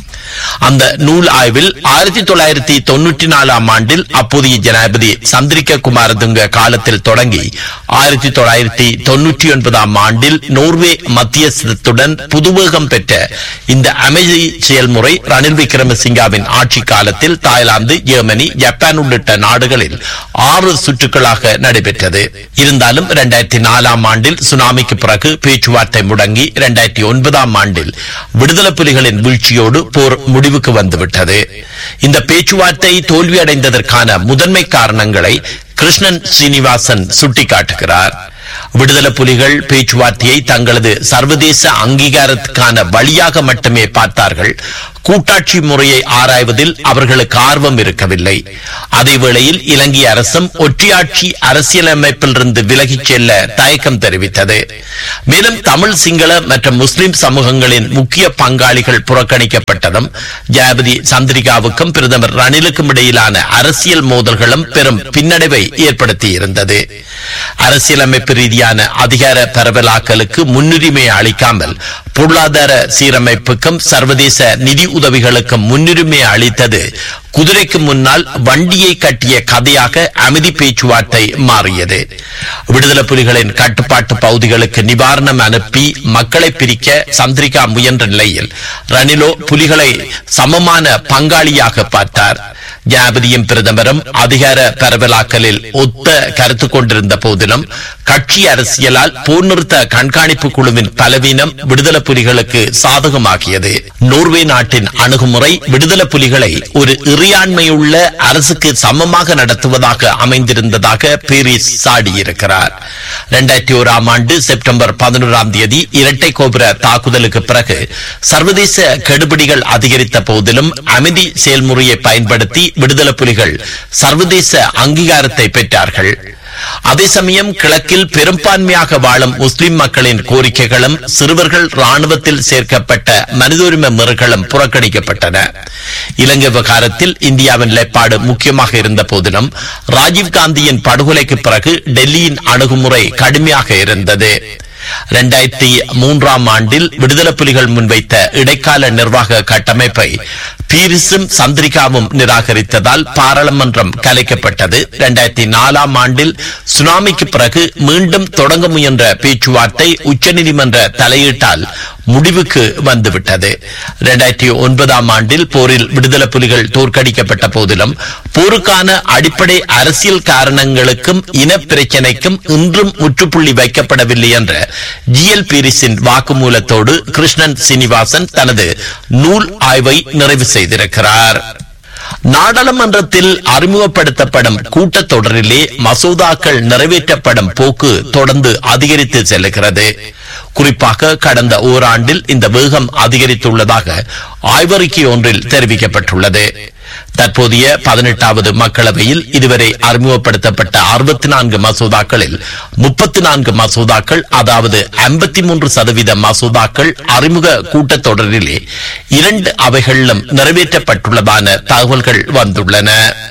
அந்த நூல் ஆய்வில் ஆயிரத்தி தொள்ளாயிரத்தி தொன்னூற்றி நாலாம் ஆண்டில் அப்போதைய ஜனாதிபதி சந்திரிகா குமாரதுங்க காலத்தில் தொடங்கி ஆயிரத்தி தொள்ளாயிரத்தி தொன்னூற்றி ஒன்பதாம் ஆண்டில் நோர்வே மத்தியஸ்தத்துடன் புதுவேகம் பெற்ற இந்த அமைதி செயல்முறை ரணில் விக்ரமசிங்காவின் ஆட்சி காலத்தில் தாய்லாந்து, ஜெர்மனி, ஜப்பான் உள்ளிட்ட நாடுகளில் ஆறு சுற்றுக்களாக நடைபெற்றது. இருந்தாலும் இரண்டாயிரத்தி நாலாம் ஆண்டில் சுனாமிக்கு பிறகு பேச்சுவார்த்தை முடங்கி இரண்டாயிரத்தி ஒன்பதாம் ஆண்டில் விடுதலை புலிகளின் வீழ்ச்சியோடு போர் முடிவுக்கு வந்துவிட்டது. இந்த பேச்சுவார்த்தை தோல்வியடைந்ததற்கான முதன்மை காரணங்களை கிருஷ்ணன் ஸ்ரீனிவாசன் சுட்டிக்காட்டுகிறார். விடுதலை புலிகள் பேச்சுவார்த்தையை தங்களது சர்வதேச அங்கீகாரத்துக்கான வழியாக மட்டுமே பார்த்தார்கள். கூட்டாட்சி முறையை ஆராய்வதில் அவர்களுக்கு ஆர்வம் இருக்கவில்லை. அதேவேளையில் இலங்கை அரசும் ஒற்றையாட்சி அரசியலமைப்பிலிருந்து விலகிச் செல்ல தயக்கம் தெரிவித்தது. மேலும் தமிழ், சிங்கள மற்றும் முஸ்லிம் சமூகங்களின் முக்கிய பங்காளிகள் புறக்கணிக்கப்பட்டதும் ஜனாதிபதி சந்திரிகாவுக்கும் பிரதமர் ரணிலுக்கும் இடையிலான அரசியல் மோதல்களும் பெரும் பின்னடைவை ஏற்படுத்தியிருந்தது. அரசியலமைப்பு ரீதியான அதிகார பரவலாக்கலுக்கு முன்னுரிமை அளிக்காமல் பொருளாதார சீரமைப்புக்கும் சர்வதேச நிதி உதவிகளுக்கும் முன்னுரிமை அளித்தது குதிரைக்கு முன்னால் வண்டியை கட்டிய கதையாக அமைதி பேச்சுவார்த்தை மாறியது. விடுதலை புலிகளின் கட்டுப்பாட்டு பகுதிகளுக்கு நிவாரணம் அனுப்பி மக்களை பிரிக்க சந்திரிகா முயன்ற நிலையில் ரணிலோ புலிகளை சமமான பங்காளியாக பார்த்தார். ஜனாதிபதியும் பிரதமரும் அதிகார பரவலாக்கலில் ஒத்த கருத்து கொண்டிருந்த போதிலும் கட்சி அரசியலால் போர் நிறுத்த கண்காணிப்பு குழுவின் பலவீனம் விடுதலை புலிகளுக்கு சாதகமாகியது. நோர்வே நாட்டின் அணுகுமுறை விடுதலை புலிகளை ஒரு இறையாண்மையுள்ள அரசுக்கு சமமாக நடத்துவதாக அமைந்திருந்ததாக பீரிஸ் சாடியிருக்கிறார். இரண்டாயிரத்தி ஓராம் ஆண்டு செப்டம்பர் பதினோராம் தேதி இரட்டை கோபுர தாக்குதலுக்கு பிறகு சர்வதேச கெடுபிடிகள் அதிகரித்த போதிலும் அமைதி செயல்முறையை பயன்படுத்தி விடுதலை புலிகள் சர்வதேச அங்கீகாரத்தை பெற்றார்கள். அதே சமயம் கிழக்கில் பெரும்பான்மையாக வாழும் முஸ்லிம் மக்களின் கோரிக்கைகளும் சிறுவர்கள் ராணுவத்தில் சேர்க்கப்பட்ட மனித உரிமை மீறல்களும் புறக்கணிக்கப்பட்டன. இலங்கை விவகாரத்தில் இந்தியாவின் நிலைப்பாடு முக்கியமாக இருந்த போதிலும் ராஜீவ்காந்தியின் படுகொலைக்கு பிறகு டெல்லியின் அணுகுமுறை கடுமையாக இருந்தது. இரண்டாயிரத்தி மூன்றாம் ஆண்டில் விடுதலை புலிகள் முன்வைத்த இடைக்கால நிர்வாக கட்டமைப்பை பீரிஸும் சந்திரிகாவும் நிராகரித்ததால் பாராளுமன்றம் கலைக்கப்பட்டது. இரண்டாயிரத்தி நாலாம் ஆண்டில் சுனாமிக்கு பிறகு மீண்டும் தொடங்க முயன்ற பேச்சுவார்த்தை உச்சநீதிமன்ற தலையீட்டால் முடிவுக்கு வந்துவிட்டது. இரண்டாயிரத்தி ஒன்பதாம் ஆண்டில் போரில் விடுதலை புலிகள் தோற்கடிக்கப்பட்ட போதிலும் போருக்கான அடிப்படை அரசியல் காரணங்களுக்கும் இன பிரச்சினைக்கும் இன்றும் முற்றுப்புள்ளி வைக்கப்படவில்லை என்ற ஜி எல் பீரிஸின் வாக்குமூலத்தோடு கிருஷ்ணன் சீனிவாசன் தனது நூல் ஆய்வை நிறைவு செய்திருக்கிறார். நாடாளுமன்றத்தில் அறிமுகப்படுத்தப்படும் கூட்டத்தொடரிலே மசோதாக்கள் நிறைவேற்றப்படும் போக்கு தொடர்ந்து அதிகரித்து செல்லுகிறது. குறிப்பாக கடந்த ஓராண்டில் இந்த வேகம் அதிகரித்துள்ளதாக ஆய்வறிக்கை ஒன்றில் தெரிவிக்கப்பட்டுள்ளது. தற்போதைய பதினெட்டாவது மக்களவையில் இதுவரை அறிமுகப்படுத்தப்பட்ட அறுபத்தி நான்கு மசோதாக்களில் முப்பத்தி நான்கு மசோதாக்கள், அதாவது ஐம்பத்தி மூன்று சதவீத மசோதாக்கள் அறிமுக கூட்டத்தொடரிலே இரண்டு அவைகளிலும் நிறைவேற்றப்பட்டுள்ளதான தகவல்கள் வந்துள்ளன.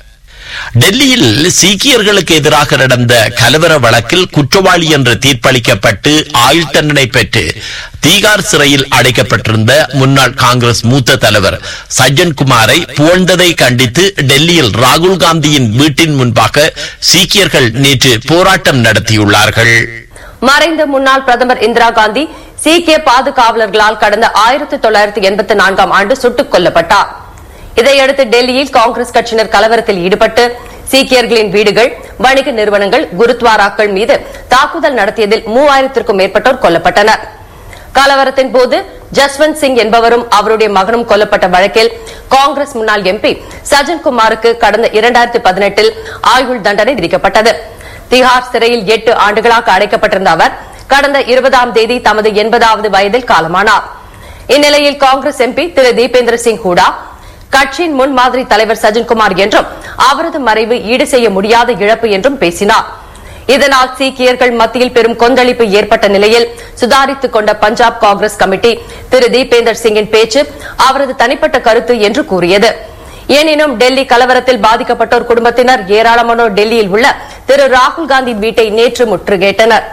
டெல்லியில் சீக்கியர்களுக்கு எதிராக நடந்த கலவர வழக்கில் குற்றவாளி என்று தீர்ப்பளிக்கப்பட்டு ஆயுள் தண்டனை பெற்று தீகார் சிறையில் அடைக்கப்பட்டிருந்த முன்னாள் காங்கிரஸ் மூத்த தலைவர் சஜ்ஜன் குமாரை புகழ்ந்ததை கண்டித்து டெல்லியில் ராகுல் காந்தியின் வீட்டின் முன்பாக சீக்கியர்கள் நேற்று போராட்டம் நடத்தியுள்ளார்கள். மறைந்த முன்னாள் பிரதமர் இந்திரா காந்தி சீக்கிய பாதுகாவலர்களால் கடந்த ஆயிரத்தி தொள்ளாயிரத்தி எண்பத்தி நான்காம் ஆண்டு சுட்டுக் கொல்லப்பட்டார். இதையடுத்து டெல்லியில் காங்கிரஸ் கட்சியினர் கலவரத்தில் ஈடுபட்டு சீக்கியர்களின் வீடுகள், வணிக நிறுவனங்கள், குருத்வாராக்கள் மீது தாக்குதல் நடத்தியதில் மூவாயிரத்திற்கும் மேற்பட்டோர் கொல்லப்பட்டனர். கலவரத்தின் போது ஜஸ்வந்த் சிங் என்பவரும் அவருடைய மகனும் கொல்லப்பட்ட வழக்கில் காங்கிரஸ் முன்னாள் எம்பி சஜ்ஜன் குமாருக்கு கடந்த இரண்டாயிரத்தி பதினெட்டில் ஆயுள் தண்டனை விதிக்கப்பட்டது. திஹார் சிறையில் எட்டு ஆண்டுகளாக அடைக்கப்பட்டிருந்த அவர் கடந்த இருபதாம் தேதி தமது எண்பதாவது வயதில் காலமானார். இந்நிலையில் காங்கிரஸ் எம்பி திரு தீபேந்திர சிங் ஹூடா கட்சியின் முன்மாதிரி தலைவர் சஜன்குமார் என்றும் அவரது மறைவு ஈடு செய்ய முடியாத இழப்பு என்றும் பேசினார். இதனால் சீக்கியர்கள் மத்தியில் பெரும் கொந்தளிப்பு ஏற்பட்ட நிலையில் சுதாரித்துக் கொண்ட பஞ்சாப் காங்கிரஸ் கமிட்டி திரு தீபேந்தர் சிங்கின் பேச்சு அவரது தனிப்பட்ட கருத்து என்று கூறியது. எனினும் டெல்லி கலவரத்தில் பாதிக்கப்பட்டோர் குடும்பத்தினர் ஏராளமானோர் டெல்லியில் உள்ள திரு ராகுல் காந்தி வீட்டை நேற்று முற்றுகையிட்டனர்.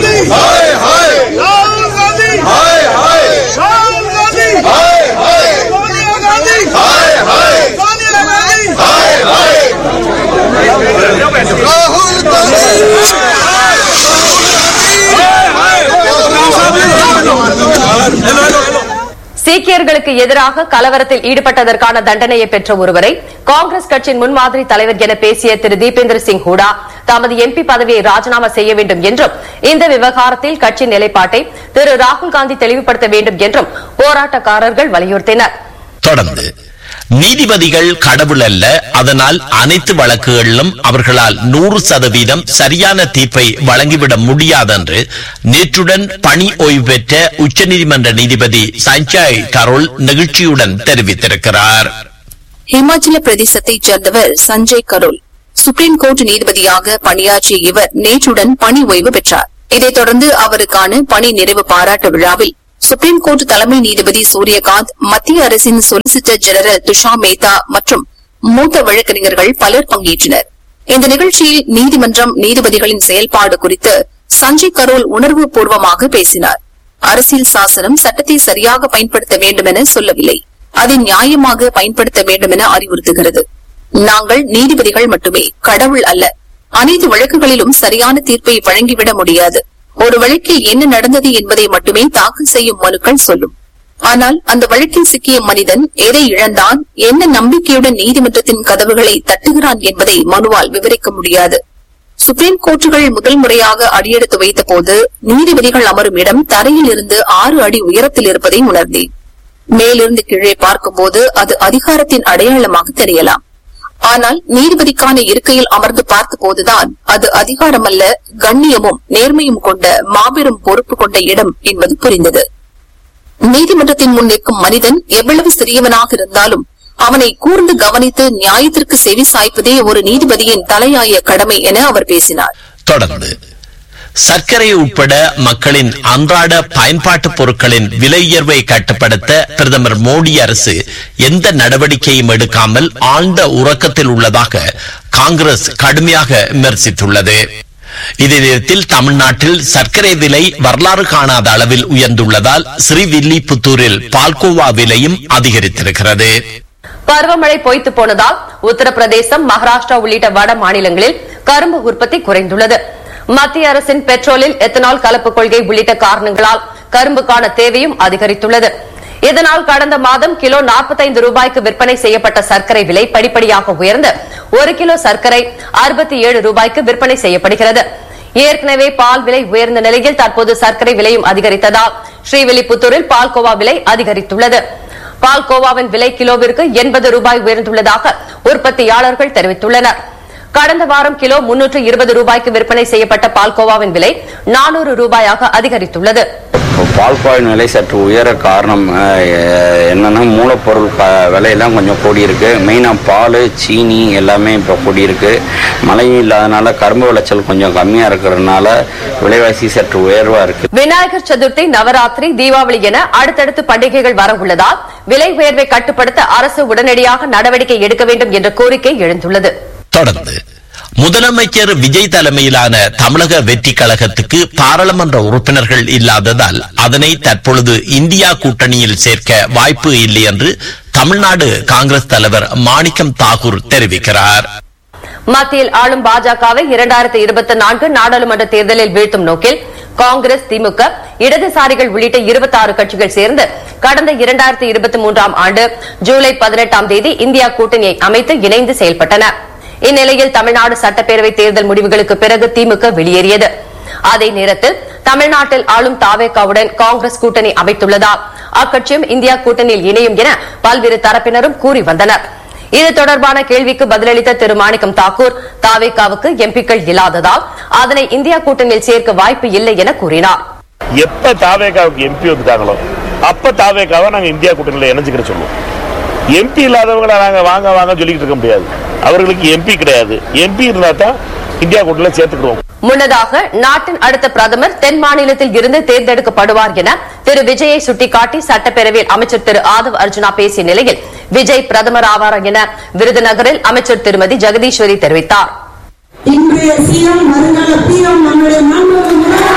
சீக்கியர்களுக்கு எதிராக கலவரத்தில் ஈடுபட்டதற்கான தண்டனையை பெற்ற ஒருவரை காங்கிரஸ் கட்சியின் முன்மாதிரி தலைவர் என பேசிய திரு தீபேந்தர் சிங் ஹூடா தமது எம்பி பதவியை ராஜினாமா செய்ய வேண்டும் என்றும் இந்த விவகாரத்தில் கட்சியின் நிலைப்பாட்டை திரு ராகுல் காந்தி தெளிவுபடுத்த வேண்டும் என்றும் போராட்டக்காரர்கள் வலியுறுத்தினர். தொடர்ந்து நீதிபதிகள் கடவுள் அல்ல, அதனால் அனைத்து வழக்குகளிலும் அவர்களால் நூறு சதவீதம் சரியான தீர்ப்பை வழங்கிவிட முடியாதென்று நேற்றுடன் பணி ஓய்வு பெற்ற உச்சநீதிமன்ற நீதிபதி சஞ்சய் கரோல் நெகிழ்ச்சியுடன் தெரிவித்திருக்கிறார். ஹிமாச்சல பிரதேசத்தைச் சேர்ந்தவர் சஞ்சய் கரோல். சுப்ரீம் கோர்ட் நீதிபதியாக பணியாற்றிய இவர் நேற்றுடன் பணி ஓய்வு பெற்றார். இதைத் தொடர்ந்து அவருக்கான பணி நிறைவு பாராட்டு விழாவில் சுப்ரீம் கோர்ட் தலைமை நீதிபதி சூரியகாந்த், மத்திய அரசின் சொலிசிட்டர் ஜெனரல் துஷார் மேத்தா மற்றும் மூத்த வழக்கறிஞர்கள் பலர் பங்கேற்றனர். இந்த நிகழ்ச்சியில் நீதிமன்றம் நீதிபதிகளின் செயல்பாடு குறித்து சஞ்சய் கரோல் உணர்வு பூர்வமாக பேசினார். அரசியல் சாசனம் சட்டத்தை சரியாக பயன்படுத்த வேண்டும் என சொல்லவில்லை, அதை நியாயமாக பயன்படுத்த வேண்டும் என அறிவுறுத்துகிறது. நாங்கள் நீதிபதிகள் மட்டுமே, கடவுள் அல்ல. அனைத்து வழக்குகளிலும் சரியான தீர்ப்பை வழங்கிவிட முடியாது. ஒரு வழக்கில் என்ன நடந்தது என்பதை மட்டுமே தாக்கல் செய்யும் மனுக்கள் சொல்லும். ஆனால் அந்த வழக்கில் சிக்கிய மனிதன் எதை இழந்தான், என்ன நம்பிக்கையுடன் நீதிமன்றத்தின் கதவுகளை தட்டுகிறான் என்பதை மனுவால் விவரிக்க முடியாது. சுப்ரீம் கோர்ட்டுகள் முதல் முறையாக அடியெடுத்து வைத்த போது நீதிபதிகள் அமரும் இடம் தரையில் இருந்து ஆறு அடி உயரத்தில் இருப்பதை உணர்ந்தேன். மேலிருந்து கீழே பார்க்கும்போது அது அதிகாரத்தின் அடையாளமாக தெரியலாம். ஆனால் நீதிபதிக்கான இருக்கையில் அமர்ந்து பார்த்த போதுதான் அது அதிகாரம் அல்ல, கண்ணியமும் நேர்மையும் கொண்ட மாபெரும் பொறுப்பு கொண்ட இடம் என்பது புரிந்தது. நீதிமன்றத்தின் முன் நிற்கும் மனிதன் எவ்வளவு சிறியவனாக இருந்தாலும் அவனை கூர்ந்து கவனித்து நியாயத்திற்கு செவி சாய்ப்பதே ஒரு நீதிபதியின் தலையாய கடமை என அவர் பேசினார். தொடர்ந்து சர்க்கரை உட்பட மக்களின் அன்றாட பயன்பாட்டு பொருட்களின் விலை உயர்வை கட்டுப்படுத்த பிரதமர் மோடி அரசு எந்த நடவடிக்கையும் எடுக்காமல் ஆழ்ந்த உறக்கத்தில் உள்ளதாக காங்கிரஸ் கடுமையாக விமர்சித்துள்ளது. இதே நேரத்தில் தமிழ்நாட்டில் சர்க்கரை விலை வரலாறு காணாத அளவில் உயர்ந்துள்ளதால் ஸ்ரீவில்லிபுத்தூரில் பால்கோவா விலையும் அதிகரித்திருக்கிறது. பருவமழை பொய்த்து போனதால் உத்தரப்பிரதேசம், மகாராஷ்டிரா உள்ளிட்ட வட மாநிலங்களில் கரும்பு உற்பத்தி குறைந்துள்ளது. மத்திய அரசின் பெட்ரோலில் எத்தனால் கலப்பு கொள்கை உள்ளிட்ட காரணங்களால் கரும்புக்கான தேவையும் அதிகரித்துள்ளது. இதனால் கடந்த மாதம் கிலோ நாற்பத்தைந்து ரூபாய்க்கு விற்பனை செய்யப்பட்ட சர்க்கரை விலை படிப்படியாக உயர்ந்து ஒரு கிலோ சர்க்கரை அறுபத்தி ஏழு ரூபாய்க்கு விற்பனை செய்யப்படுகிறது. ஏற்கனவே பால் விலை உயர்ந்த நிலையில் தற்போது சர்க்கரை விலையும் அதிகரித்ததால் ஸ்ரீவில்லிபுத்தூரில் பால்கோவா விலை அதிகரித்துள்ளது. பால்கோவாவின் விலை கிலோவிற்கு எண்பது ரூபாய் உயர்ந்துள்ளதாக உற்பத்தியாளர்கள் தெரிவித்துள்ளனர். கடந்த வாரம் கிலோ முன்னூற்று இருபது ரூபாய்க்கு விற்பனை செய்யப்பட்ட பால்கோவாவின் விலை நானூறு ரூபாயாக அதிகரித்துள்ளது. பால்கோவின் விலை சற்று உயர காரணம் என்னன்னா மூலப்பொருள் விலையெல்லாம் கொஞ்சம் கூடியிருக்கு. மெயினாக பால், சீனி எல்லாமே இப்போ கூடியிருக்கு. மழையும் இல்லாதனால கரும்பு விளைச்சல் கொஞ்சம் கம்மியா இருக்கிறதுனால விலைவாசி சற்று உயர்வா இருக்கு. விநாயகர் சதுர்த்தி, நவராத்திரி, தீபாவளி என அடுத்தடுத்து பண்டிகைகள் வர உள்ளதால் விலை உயர்வை கட்டுப்படுத்த அரசு உடனடியாக நடவடிக்கை எடுக்க வேண்டும் என்ற கோரிக்கை எழுந்துள்ளது. தொடர்ந்து முதலமைச்சர் விஜய் தலைமையிலான தமிழக வெற்றி கழகத்துக்கு பாராளுமன்ற உறுப்பினர்கள் இல்லாததால் அதனை தற்பொழுது இந்தியா கூட்டணியில் சேர்க்க வாய்ப்பு இல்லை என்று தமிழ்நாடு காங்கிரஸ் தலைவர் மாணிக்கம் தாகூர் தெரிவிக்கிறார். மத்தியில் ஆளும் பாஜகவை இரண்டாயிரத்தி இருபத்தி நான்கு நாடாளுமன்ற தேர்தலில் வீழ்த்தும் நோக்கில் காங்கிரஸ், திமுக, இடதுசாரிகள் உள்ளிட்ட இருபத்தி ஆறு கட்சிகள் சேர்ந்து கடந்த இரண்டாயிரத்தி இருபத்தி மூன்றாம் ஆண்டு ஜூலை பதினெட்டாம் தேதி இந்தியா கூட்டணியை அமைத்து இணைந்து செயல்பட்டன. இந்நிலையில் தமிழ்நாடு சட்டப்பேரவை தேர்தல் முடிவுகளுக்கு பிறகு திமுக வெளியேறியது. அதே நேரத்தில் தமிழ்நாட்டில் ஆளும் தாவேகாவுடன் காங்கிரஸ் கூட்டணி அமைத்துள்ளதால் அக்கட்சியும் இந்தியா கூட்டணியில் இணையும் என பல்வேறு தரப்பினரும் கூறி வந்தனர். இது தொடர்பான கேள்விக்கு பதிலளித்த திரு மாணிக்கம் தாக்கூர், தாவேகாவுக்கு எம்பிக்கள் இல்லாததால் அதனை இந்தியா கூட்டணியில் சேர்க்க வாய்ப்பு இல்லை என கூறினார். எப்ப தாவேகாவுக்கு எம்பி வந்துட்டாங்களோ அப்ப தாவேகாவை நாங்க இந்தியா கூட்டணியில இணைஞ்சுக்கிற சொல்லுவோம். எம்பி இல்லாதவங்களை நாங்க வாங்க வாங்க சொல்லிட்டு இருக்க முடியாது. அவர்களுக்கு எம்பி கிடையாது. எம்பி இருந்தா தான் இந்தியா கூட்டல சேர்த்துக்கிறோம். முன்னதாக நாட்டின் அடுத்த பிரதமர் தென் மாநிலத்தில் இருந்து தேர்ந்தெடுக்கப்படுவார் என திரு விஜயை சுட்டிக்காட்டி சட்டப்பேரவையில் அமைச்சர் திரு ஆதவ் அர்ஜுனா பேசிய நிலையில் விஜய் பிரதமர் ஆவார் என விருதுநகரில் அமைச்சர் திருமதி ஜெகதீஸ்வரி தெரிவித்தார். இன்றைய சிஎம் வருங்கால பிஎம் நம்முடைய மாண்புமிகு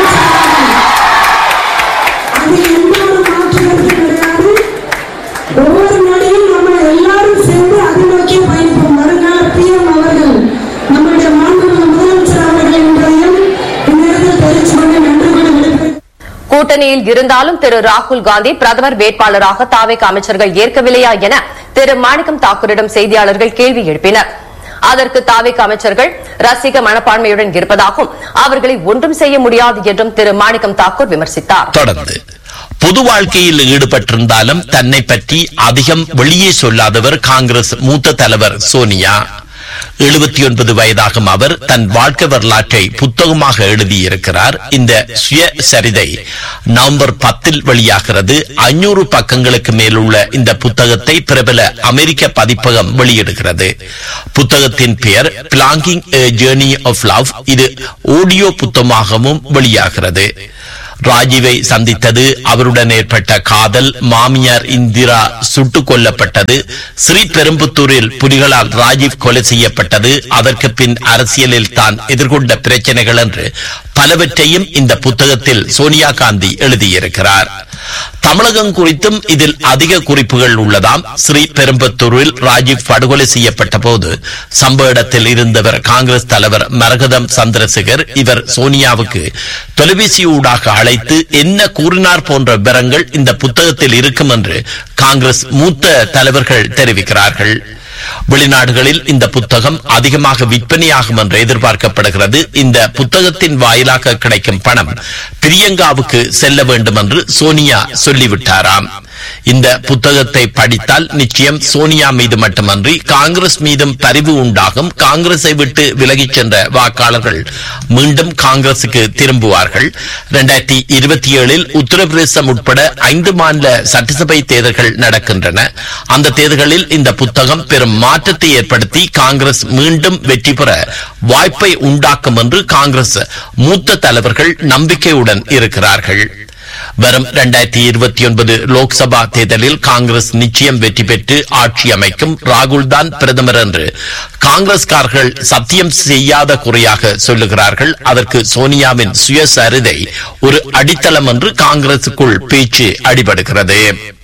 ஒவ்வொரு நாளையும் நம்ம எல்லாரும் சேர்ந்து அதை நோக்கி பயணிப்போம். வருங்கால பிஎம் அவர்கள் நம்முடைய மாண்புமிகு முதலமைச்சர் அவர்கள் என்பதையும் இந்நேரத்தில் தெரிவித்து கொண்டு நன்றி கூறி கூட்டணியில் இருந்தாலும் திரு ராகுல் காந்தி பிரதமர் வேட்பாளராக தாவேக அமைச்சர்கள் ஏற்கவில்லையா என திரு மாணிக்கம் தாக்கூரிடம் செய்தியாளர்கள் கேள்வி எழுப்பினர். அதற்கு தாவேக அமைச்சர்கள் ரசிக மனப்பான்மையுடன் இருப்பதாகவும் அவர்களை ஒன்றும் செய்ய முடியாது என்றும் திரு மாணிக்கம் தாக்கூர் விமர்சித்தார். தொடர்ந்து பொது வாழ்க்கையில் ஈடுபட்டிருந்தாலும் தன்னை பற்றி அதிகம் வெளியே சொல்லாதவர் காங்கிரஸ் மூத்த தலைவர் சோனியா. எழுபத்தி ஒன்பது வயதாகும் அவர் தன் வாழ்க்கை வரலாற்றை புத்தகமாக எழுதியிருக்கிறார். இந்த சுயசரிதை நவம்பர் பத்தில் வெளியாகிறது. ஐநூறு பக்கங்களுக்கு மேலுள்ள இந்த புத்தகத்தை பிரபல அமெரிக்க பதிப்பகம் வெளியிடுகிறது. புத்தகத்தின் பெயர் பிளாங்கிங் எ ஜர்னி ஆஃப் லவ். இது ஆடியோ புத்தகமாகவும் வெளியாகிறது. ராஜீவை சந்தித்தது, அவருடன் ஏற்பட்ட காதல், மாமியார் இந்திரா சுட்டுக் கொல்லப்பட்டது, ஸ்ரீபெரும்புத்தூரில் புலிகளால் ராஜீவ் கொலை செய்யப்பட்டது, அதற்கு பின் அரசியலில் தான் எதிர்கொண்ட பிரச்சனைகள் என்று பலவற்றையும் இந்த புத்தகத்தில் சோனியா காந்தி எழுதியிருக்கிறார். தமிழகம் குறித்தும் இதில் அதிக குறிப்புகள் உள்ளதாம். ஸ்ரீபெரும்புத்தூரில் ராஜீவ் படுகொலை செய்யப்பட்ட போது சம்பவ இடத்தில் இருந்தவர் காங்கிரஸ் தலைவர் மரகதம் சந்திரசேகர். இவர் சோனியாவுக்கு தொலைபேசியூடாக அழைத்து என்ன கூறினார் போன்ற விவரங்கள் இந்த புத்தகத்தில் இருக்கும் என்று காங்கிரஸ் மூத்த தலைவர்கள் தெரிவிக்கிறார்கள். வெளிநாடுகளில் இந்த புத்தகம் அதிகமாக விற்பனையாகும் என்று எதிர்பார்க்கப்படுகிறது. இந்த புத்தகத்தின் வாயிலாக கிடைக்கும் பணம் பிரியங்காவுக்கு செல்ல வேண்டும் என்று சோனியா சொல்லிவிட்டாராம். இந்த புத்தகத்தை படித்தால் நிச்சயம் சோனியா மீது மட்டுமன்றி காங்கிரஸ் மீதும் பரிவு உண்டாகும். காங்கிரஸை விட்டு விலகிச் சென்ற வாக்காளர்கள் மீண்டும் காங்கிரசுக்கு திரும்புவார்கள். இரண்டாயிரத்தி இருபத்தி ஏழில் உத்தரப்பிரதேசம் உட்பட ஐந்து மாநில சட்டசபை தேர்தல்கள் நடக்கின்றன. அந்த தேர்தல்களில் இந்த புத்தகம் பெரும் மாற்றத்தை ஏற்படுத்தி காங்கிரஸ் மீண்டும் வெற்றி பெற வாய்ப்பை உண்டாக்கும் என்று காங்கிரஸ் மூத்த தலைவர்கள் நம்பிக்கையுடன் இருக்கிறார்கள். வரும் இரண்டாயிரத்தி இருபத்தி ஒன்பது லோக்சபா தேர்தலில் காங்கிரஸ் நிச்சயம் வெற்றி பெற்று ஆட்சி அமைக்கும். ராகுல் தான் பிரதமர் என்று காங்கிரஸ்காரர்கள் சத்தியம் செய்யாத குறையாக சொல்லுகிறார்கள். அதற்கு சோனியாவின் சுயசரிதை ஒரு அடித்தளம் என்று காங்கிரசுக்குள் பேச்சு அடிபடுகிறது.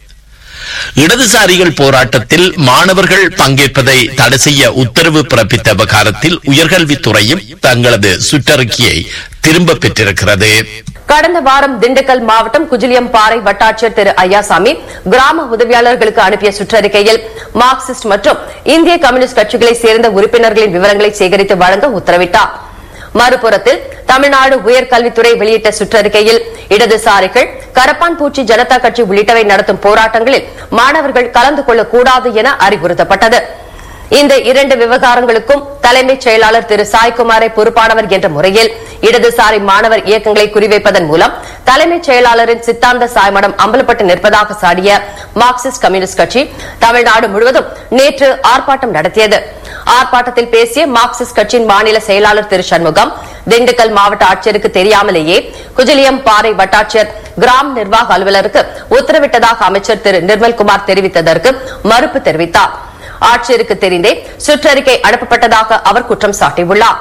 இடதுசாரிகள் போராட்டத்தில் மாணவர்கள் பங்கேற்பதை தடை செய்ய உத்தரவு பிறப்பித்த விவகாரத்தில் உயர்கல்வித்துறையும் தங்களது சுற்றறிக்கையை திரும்ப பெற்றிருக்கிறது. கடந்த வாரம் திண்டுக்கல் மாவட்டம் குஜிலியம்பாறை வட்டாட்சியர் திரு ஐயாசாமி கிராம உதவியாளர்களுக்கு அனுப்பிய சுற்றறிக்கையில் மார்க்சிஸ்ட் மற்றும் இந்திய கம்யூனிஸ்ட் கட்சிகளை சேர்ந்த உறுப்பினர்களின் விவரங்களை சேகரித்து வழங்க உத்தரவிட்டார். மறுபுறத்தில் தமிழ்நாடு உயர்கல்வித்துறை வெளியிட்ட சுற்றறிக்கையில் இடதுசாரிகள், கரப்பான் பூச்சி ஜனதா கட்சி உள்ளிட்டவை நடத்தும் போராட்டங்களில் மாணவர்கள் கலந்து கொள்ளக்கூடாது என அறிவுறுத்தப்பட்டது. இந்த இரண்டு விவகாரங்களுக்கும் தலைமைச் செயலாளர் திரு சாய்குமாரை பொறுப்பானவர் என்ற முறையில் இடதுசாரி மாணவர் இயக்கங்களை குறிவைப்பதன் மூலம் தலைமைச் செயலாளரின் சித்தாந்த சாய்மடம் அம்பலப்பட்டு நிற்பதாக சாடிய மார்க்சிஸ்ட் கம்யூனிஸ்ட் கட்சி தமிழ்நாடு முழுவதும் நேற்று ஆர்ப்பாட்டம் நடத்தியது. ஆர்ப்பாட்டத்தில் பேசிய மார்க்சிஸ்ட் கட்சியின் மாநில செயலாளர் திரு சண்முகம், திண்டுக்கல் மாவட்ட ஆட்சியருக்கு தெரியாமலேயே குஜிலியம் பாறை வட்டாட்சியர் கிராம நிர்வாக அலுவலருக்கு உத்தரவிட்டதாக அமைச்சர் திரு நிர்மல்குமார் தெரிவித்ததற்கு மறுப்பு தெரிவித்தார். ஆட்சியருக்கு தெரிந்தே சுற்றறிக்கை அனுப்பப்பட்டதாக அவர் குற்றம் சாட்டியுள்ளார்.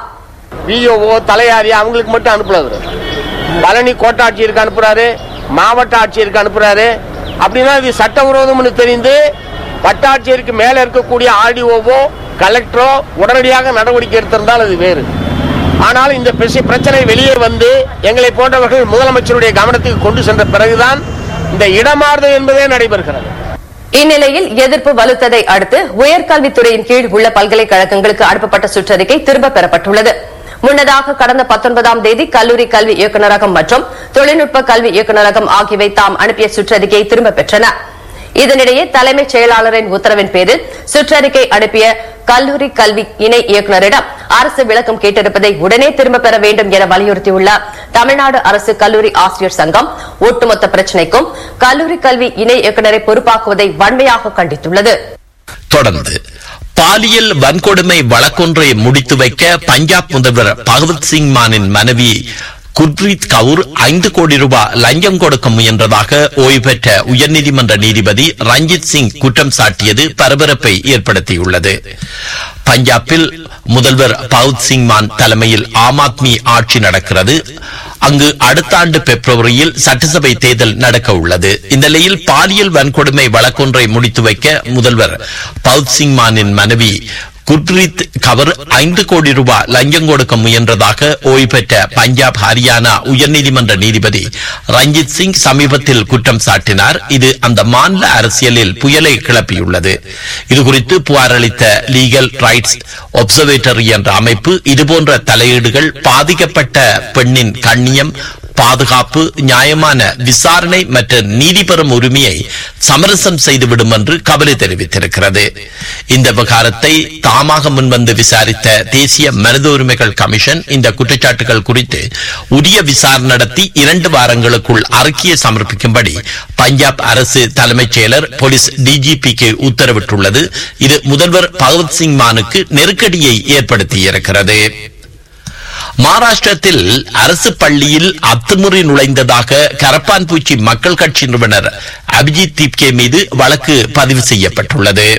விஓஓ தலையாரி அவங்களுக்கு மட்டும் அனுப்புறாரு, பழனி கோட்டாட்சியருக்கு அனுப்புறாரு, மாவட்ட ஆட்சியருக்கு அனுப்புறாரு. அப்படின்னா இது சட்டவிரோதம்னு தெரிந்து வட்டாட்சியருக்கு மேல இருக்கக்கூடிய ஆர்டிஓவோ கலெக்டரோ உடனடியாக நடவடிக்கை எடுத்திருந்தால் அது வேறு. ஆனால் இந்த பிரச்சனை வெளியே வந்து எங்களை போன்றவர்கள் முதலமைச்சருடைய கவனத்துக்கு கொண்டு சென்ற பிறகுதான் இந்த இடமாறுதல் என்பதே நடைபெறுகிறது. இந்நிலையில் எதிர்ப்பு வலுத்ததை அடுத்து உயர்கல்வித்துறையின் கீழ் உள்ள பல்கலைக்கழகங்களுக்கு அனுப்பப்பட்ட சுற்றறிக்கை திரும்ப பெறப்பட்டுள்ளது. முன்னதாக கடந்த பத்தொன்பதாம் தேதி கல்லூரி கல்வி இயக்குநரகம் மற்றும் தொழில்நுட்ப கல்வி இயக்குநரகம் ஆகியவை தாம் அனுப்பிய சுற்றறிக்கையை திரும்ப பெற்றன. இதனிடையே தலைமைச் செயலாளரின் உத்தரவின் பேரில் சுற்றறிக்கை அனுப்பிய கல்லூரி கல்வி இணை இயக்குநரிடம் அரசு விளக்கம் கேட்டிருப்பதை உடனே திரும்ப பெற வேண்டும் என வலியுறுத்தியுள்ள தமிழ்நாடு அரசு கல்லூரி ஆசிரியர் சங்கம் ஒட்டுமொத்த பிரச்சினைக்கும் கல்லூரி கல்வி இணை இயக்குநரை பொறுப்பாக்குவதை வன்மையாக கண்டித்துள்ளது. தொடர்ந்து பாலியல் வன்கொடுமை வழக்கொன்றை முடித்து வைக்க பஞ்சாப் முதல்வர் பகவத்சிங் மானின் மனைவி குர்ப்ரீத் கவுர் ஐந்து கோடி ரூபாய் லஞ்சம் கொடுக்க முயன்றதாக ஓய்வு பெற்ற உயர்நீதிமன்ற நீதிபதி ரஞ்சித் சிங் குற்றம் சாட்டியது பரபரப்பை ஏற்படுத்தியுள்ளது. பஞ்சாபில் முதல்வர் பகவத் சிங் மான் தலைமையில் ஆம் ஆத்மி ஆட்சி நடக்கிறது. அங்கு அடுத்த ஆண்டு பிப்ரவரியில் சட்டசபை தேர்தல் நடக்க உள்ளது. இந்த நிலையில் பாலியல் வன்கொடுமை வழக்கொன்றை முடித்து வைக்க முதல்வர் பகவத் சிங் மானின் மனைவி குர்ப்ரீத் கவர் ஐந்து கோடி ரூபாய் லஞ்சம் கொடுக்க முயன்றதாக ஓய்வு பெற்ற பஞ்சாப் ஹரியானா உயர்நீதிமன்ற நீதிபதி ரஞ்சித் சிங் சமீபத்தில் குற்றம் சாட்டினார். இது அந்த மாநில அரசியலில் புயலை கிளப்பியுள்ளது. இதுகுறித்து புகார் அளித்த லீகல் ரைட்ஸ் ஒப்சர்வேட்டரி என்ற அமைப்பு இதுபோன்ற தலையீடுகள் பாதிக்கப்பட்ட பெண்ணின் கண்ணியம், பாதுகாப்பு, நியாயமான விசாரணை மற்றும் நீதி பெறும் உரிமையை சமரசம் செய்துவிடும் என்று கவலை தெரிவித்திருக்கிறது. இந்த விவகாரத்தை தாமாக முன்வந்து விசாரித்த தேசிய மனித உரிமைகள் கமிஷன் இந்த குற்றச்சாட்டுகள் குறித்து உரிய விசாரணை நடத்தி இரண்டு வாரங்களுக்குள் அறிக்கையை சமர்ப்பிக்கும்படி பஞ்சாப் அரசு தலைமைச் செயலர் போலீஸ் டிஜிபிக்கு உத்தரவிட்டுள்ளது. இது முதல்வர் பகவத் சிங் மானுக்கு நெருக்கடியை ஏற்படுத்தியிருக்கிறது. மகாராஷ்டிரத்தில் அரசு பள்ளியில் அத்துமுறை நுழைந்ததாக கரப்பான்பூச்சி மக்கள் கட்சி நிறுவனர் அபிஜித் திப்கே மீது வழக்கு பதிவு செய்யப்பட்டுள்ளது.